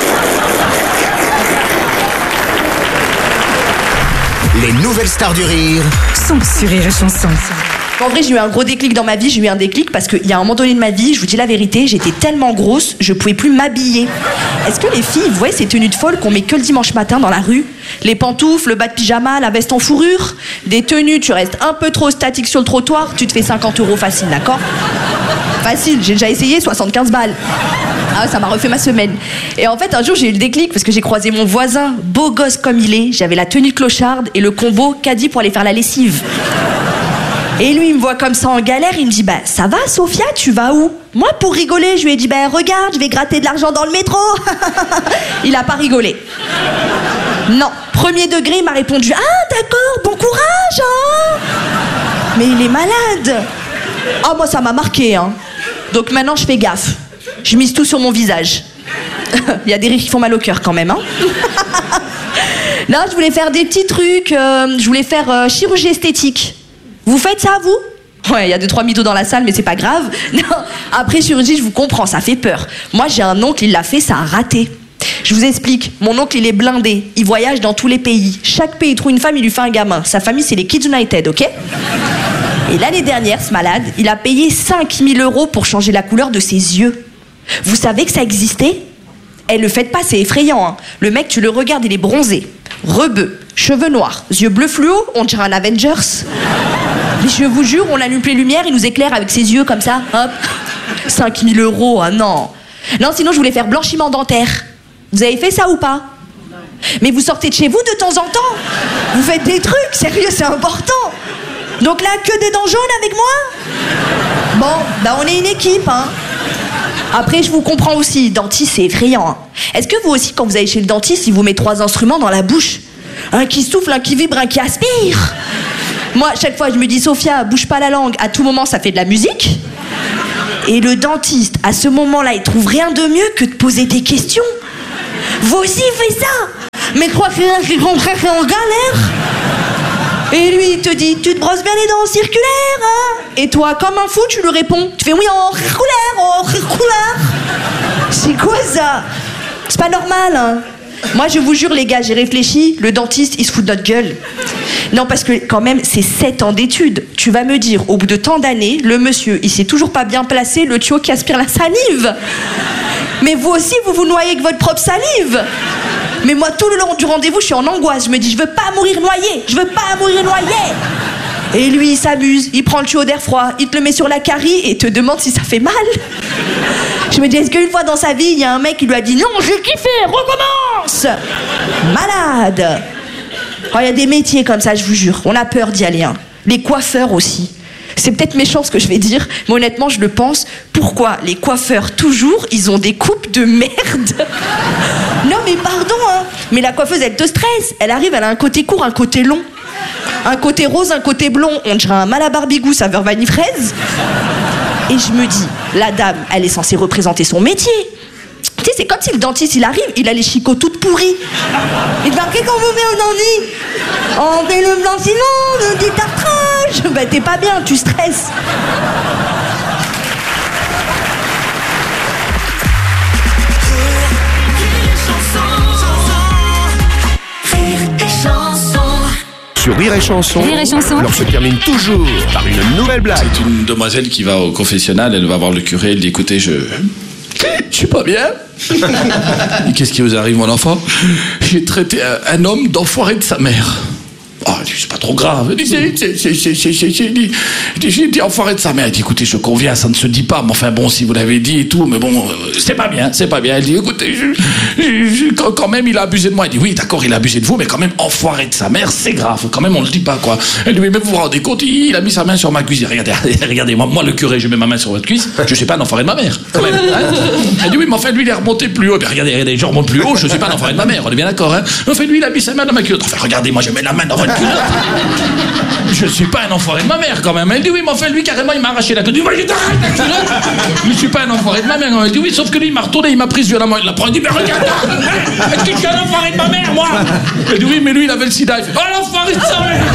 Les nouvelles stars du rire sont sur Rire et Chanson. En vrai, j'ai eu un gros déclic dans ma vie. J'ai eu un déclic parce qu'il y a un moment donné de ma vie, je vous dis la vérité, j'étais tellement grosse, je pouvais plus m'habiller. Est-ce que les filles, vous voyez ces tenues de folle qu'on met que le dimanche matin dans la rue? Les pantoufles, le bas de pyjama, la veste en fourrure. Des tenues, tu restes un peu trop statique sur le trottoir, tu te fais 50 € facile, d'accord? Facile, j'ai déjà essayé, 75 balles. Ah, ça m'a refait ma semaine. Et en fait, un jour, j'ai eu le déclic parce que j'ai croisé mon voisin, beau gosse comme il est. J'avais la tenue de clocharde et le combo caddie pour aller faire la lessive. Et lui, il me voit comme ça en galère, il me dit, bah, ça va, Sophia, tu vas où? Moi, pour rigoler, je lui ai dit, bah, regarde, je vais gratter de l'argent dans le métro. Il a pas rigolé. Non, premier degré, il m'a répondu, ah, d'accord, bon courage, hein. Mais il est malade. Ah, moi, ça m'a marqué, hein. Donc maintenant, je fais gaffe. Je mise tout sur mon visage. Il y a des rires qui font mal au cœur quand même, hein. Là, je voulais faire des petits trucs, je voulais faire chirurgie esthétique. Vous faites ça, vous? Ouais, il y a 2-3 mythos dans la salle, mais c'est pas grave. Non, après chirurgie, je vous comprends, ça fait peur. Moi, j'ai un oncle, il l'a fait, ça a raté. Je vous explique, mon oncle, il est blindé. Il voyage dans tous les pays. Chaque pays trouve une femme, il lui fait un gamin. Sa famille, c'est les Kids United, ok? Et l'année dernière, ce malade, il a payé 5 000 € pour changer la couleur de ses yeux. Vous savez que ça existait? Eh, le faites pas, c'est effrayant, hein. Le mec, tu le regardes, il est bronzé, rebeu, cheveux noirs, yeux bleus fluo, on dirait un Avengers. Mais je vous jure, on allume les lumières, il nous éclaire avec ses yeux comme ça, hop. 5 000 €, ah non. Non, sinon je voulais faire blanchiment dentaire. Vous avez fait ça ou pas? Mais vous sortez de chez vous de temps en temps. Vous faites des trucs, sérieux, c'est important. Donc là, que des dents jaunes avec moi? Bon, bah on est une équipe, hein. Après, je vous comprends aussi, dentiste, c'est effrayant. Hein. Est-ce que vous aussi, quand vous allez chez le dentiste, il vous met 3 instruments dans la bouche? Un qui souffle, un qui vibre, un qui aspire. Moi, chaque fois, je me dis, Sophia, bouge pas la langue, à tout moment, ça fait de la musique. Et le dentiste, à ce moment-là, il trouve rien de mieux que de poser des questions. Vous aussi, il fait ça. Mais crois qu'il y en a qui est en galère. Et lui, il te dit, tu te brosses bien les dents circulaires, hein? Et toi, comme un fou, tu lui réponds. Tu fais oui en circulaire. C'est quoi ça? C'est pas normal, hein? Moi, je vous jure, les gars, j'ai réfléchi, le dentiste, il se fout de notre gueule. Non, parce que quand même, c'est 7 ans d'études. Tu vas me dire, au bout de tant d'années, le monsieur, il s'est toujours pas bien placé, le tuyau qui aspire la salive. Mais vous aussi, vous vous noyez avec votre propre salive. Mais moi, tout le long du rendez-vous, je suis en angoisse. Je me dis, je veux pas mourir noyé. Je veux pas mourir noyé. Et lui, il s'amuse. Il prend le tuyau d'air froid. Il te le met sur la carie et te demande si ça fait mal. Je me dis, est-ce qu'une fois dans sa vie, il y a un mec qui lui a dit, non, j'ai kiffé, recommence. Malade. Oh, il y a des métiers comme ça, je vous jure. On a peur d'y aller. Hein. Les coiffeurs aussi. C'est peut-être méchant ce que je vais dire, mais honnêtement, je le pense. Pourquoi les coiffeurs, toujours, ils ont des coupes de merde? Non, mais pardon, hein. Mais la coiffeuse, elle te stresse. Elle arrive, elle a un côté court, un côté long. Un côté rose, un côté blond. On dirait un Malabarbigou saveur vanille fraise. Et je me dis, la dame, elle est censée représenter son métier. Tu sais, c'est comme si le dentiste, il arrive, il a les chicots toutes pourries. Il va qu'est-ce qu'on vous met au dentiste? On fait le blanchiment, le détartrage. Bah, t'es pas bien, tu stresses. Sur Rire et Chanson, l'heure se termine toujours par une nouvelle blague. C'est une demoiselle qui va au confessionnal, elle va voir le curé, elle dit écoutez, je suis pas bien. Qu'est-ce qui vous arrive, mon enfant? J'ai traité un homme d'enfoiré de sa mère. Oh, c'est pas trop grave. J'ai dit enfoiré de sa mère. Elle dit écoutez, je conviens, ça ne se dit pas, mais enfin bon, si vous l'avez dit et tout, mais bon, c'est pas bien. Elle dit écoutez, quand même il a abusé de moi. Elle dit oui, d'accord, il a abusé de vous, mais quand même enfoiré de sa mère, c'est grave. Quand même, on le dit pas, quoi. Elle dit mais vous vous rendez compte, il a mis sa main sur ma cuisse. Regardez, moi le curé, je mets ma main sur votre cuisse, je suis pas un enfoiré de ma mère, quand même. Hein. Elle dit oui, mais enfin lui il est remonté plus haut. Mais regardez, je remonte plus haut, je suis pas un enfoiré de ma mère, on est bien d'accord, hein. Enfin lui il a mis sa main dans ma culotte. Enfin regardez, moi je mets la main dans votre culotte. Je suis pas un enfoiré de ma mère quand même. Elle dit oui, mais enfin lui carrément il m'a arraché la culotte. Je suis pas un enfoiré de ma mère. Elle dit oui, sauf que lui il m'a retourné, il m'a prise violemment. Il l'a pris, il dit mais regarde, est-ce que je suis un enfoiré de ma mère, moi? Elle dit oui, mais lui il avait le sida. Il fait oh l'enfoiré de sa mère.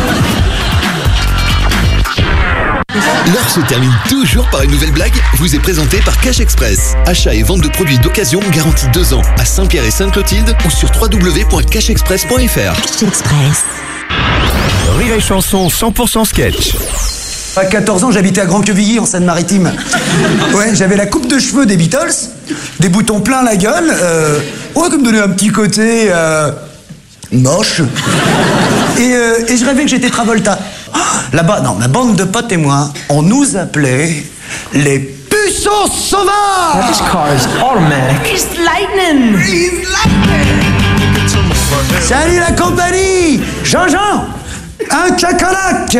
L'heure se termine toujours par une nouvelle blague, vous est présentée par Cash Express. Achat et vente de produits d'occasion garantie 2 ans à Saint-Pierre et Sainte-Clotilde ou sur www.cashexpress.fr. Cash Express. Rire et Chanson 100% sketch. À 14 ans, j'habitais à Grand-Quevilly, en Seine-Maritime. Ouais, j'avais la coupe de cheveux des Beatles, des boutons plein la gueule, ouais, qui me donnait un petit côté moche. Et je rêvais que j'étais Travolta. Là-bas, non, ma bande de potes et moi, on nous appelait les puceaux sauvages. This car is automatic. It's lightning. It's lightning. Salut la compagnie, Jean-Jean. Un cacalac.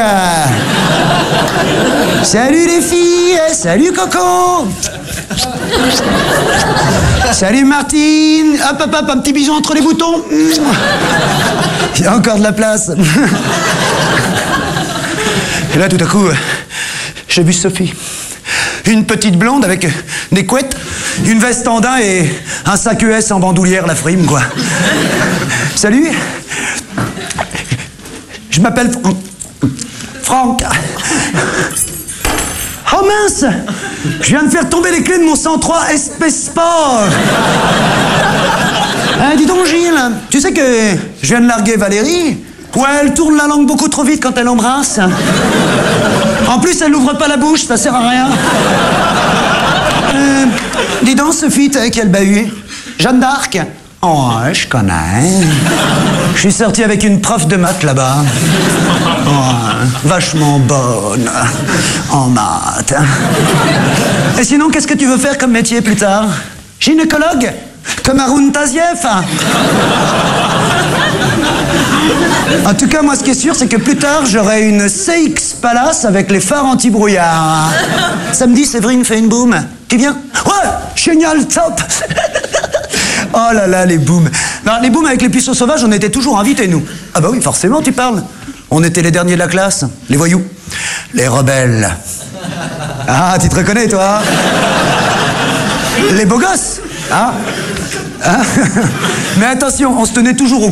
Salut les filles, salut Coco. Salut Martine. Hop, hop, hop, un petit bisou entre les boutons. Il y a encore de la place. Et là, tout à coup, j'ai vu Sophie. Une petite blonde avec des couettes, une veste en daim et un sac ES en bandoulière, la frime, quoi. Salut. Je m'appelle Franck. Oh mince! Je viens de faire tomber les clés de mon 103 SP Sport. Dis donc Gilles, tu sais que je viens de larguer Valérie? Ouais, elle tourne la langue beaucoup trop vite quand elle embrasse. En plus, elle n'ouvre pas la bouche, ça sert à rien. Dis donc, Sophie, t'as quel bahut? Jeanne d'Arc? Oh, je connais. Je suis sorti avec une prof de maths là-bas. Oh, vachement bonne en maths. Et sinon, qu'est-ce que tu veux faire comme métier plus tard? Gynécologue? Comme Haroun Tazieff. En tout cas, moi, ce qui est sûr, c'est que plus tard, j'aurai une CX Palace avec les phares anti-brouillard. Samedi, Séverine fait une boum. Qui vient? Ouais, génial, top. Oh là là, les booms. Non, les booms avec les puceaux sauvages, on était toujours invités, nous. Ah bah oui, forcément, tu parles. On était les derniers de la classe, les voyous, les rebelles. Ah, tu te reconnais, toi? Les beaux gosses, hein? Mais attention, on se tenait toujours au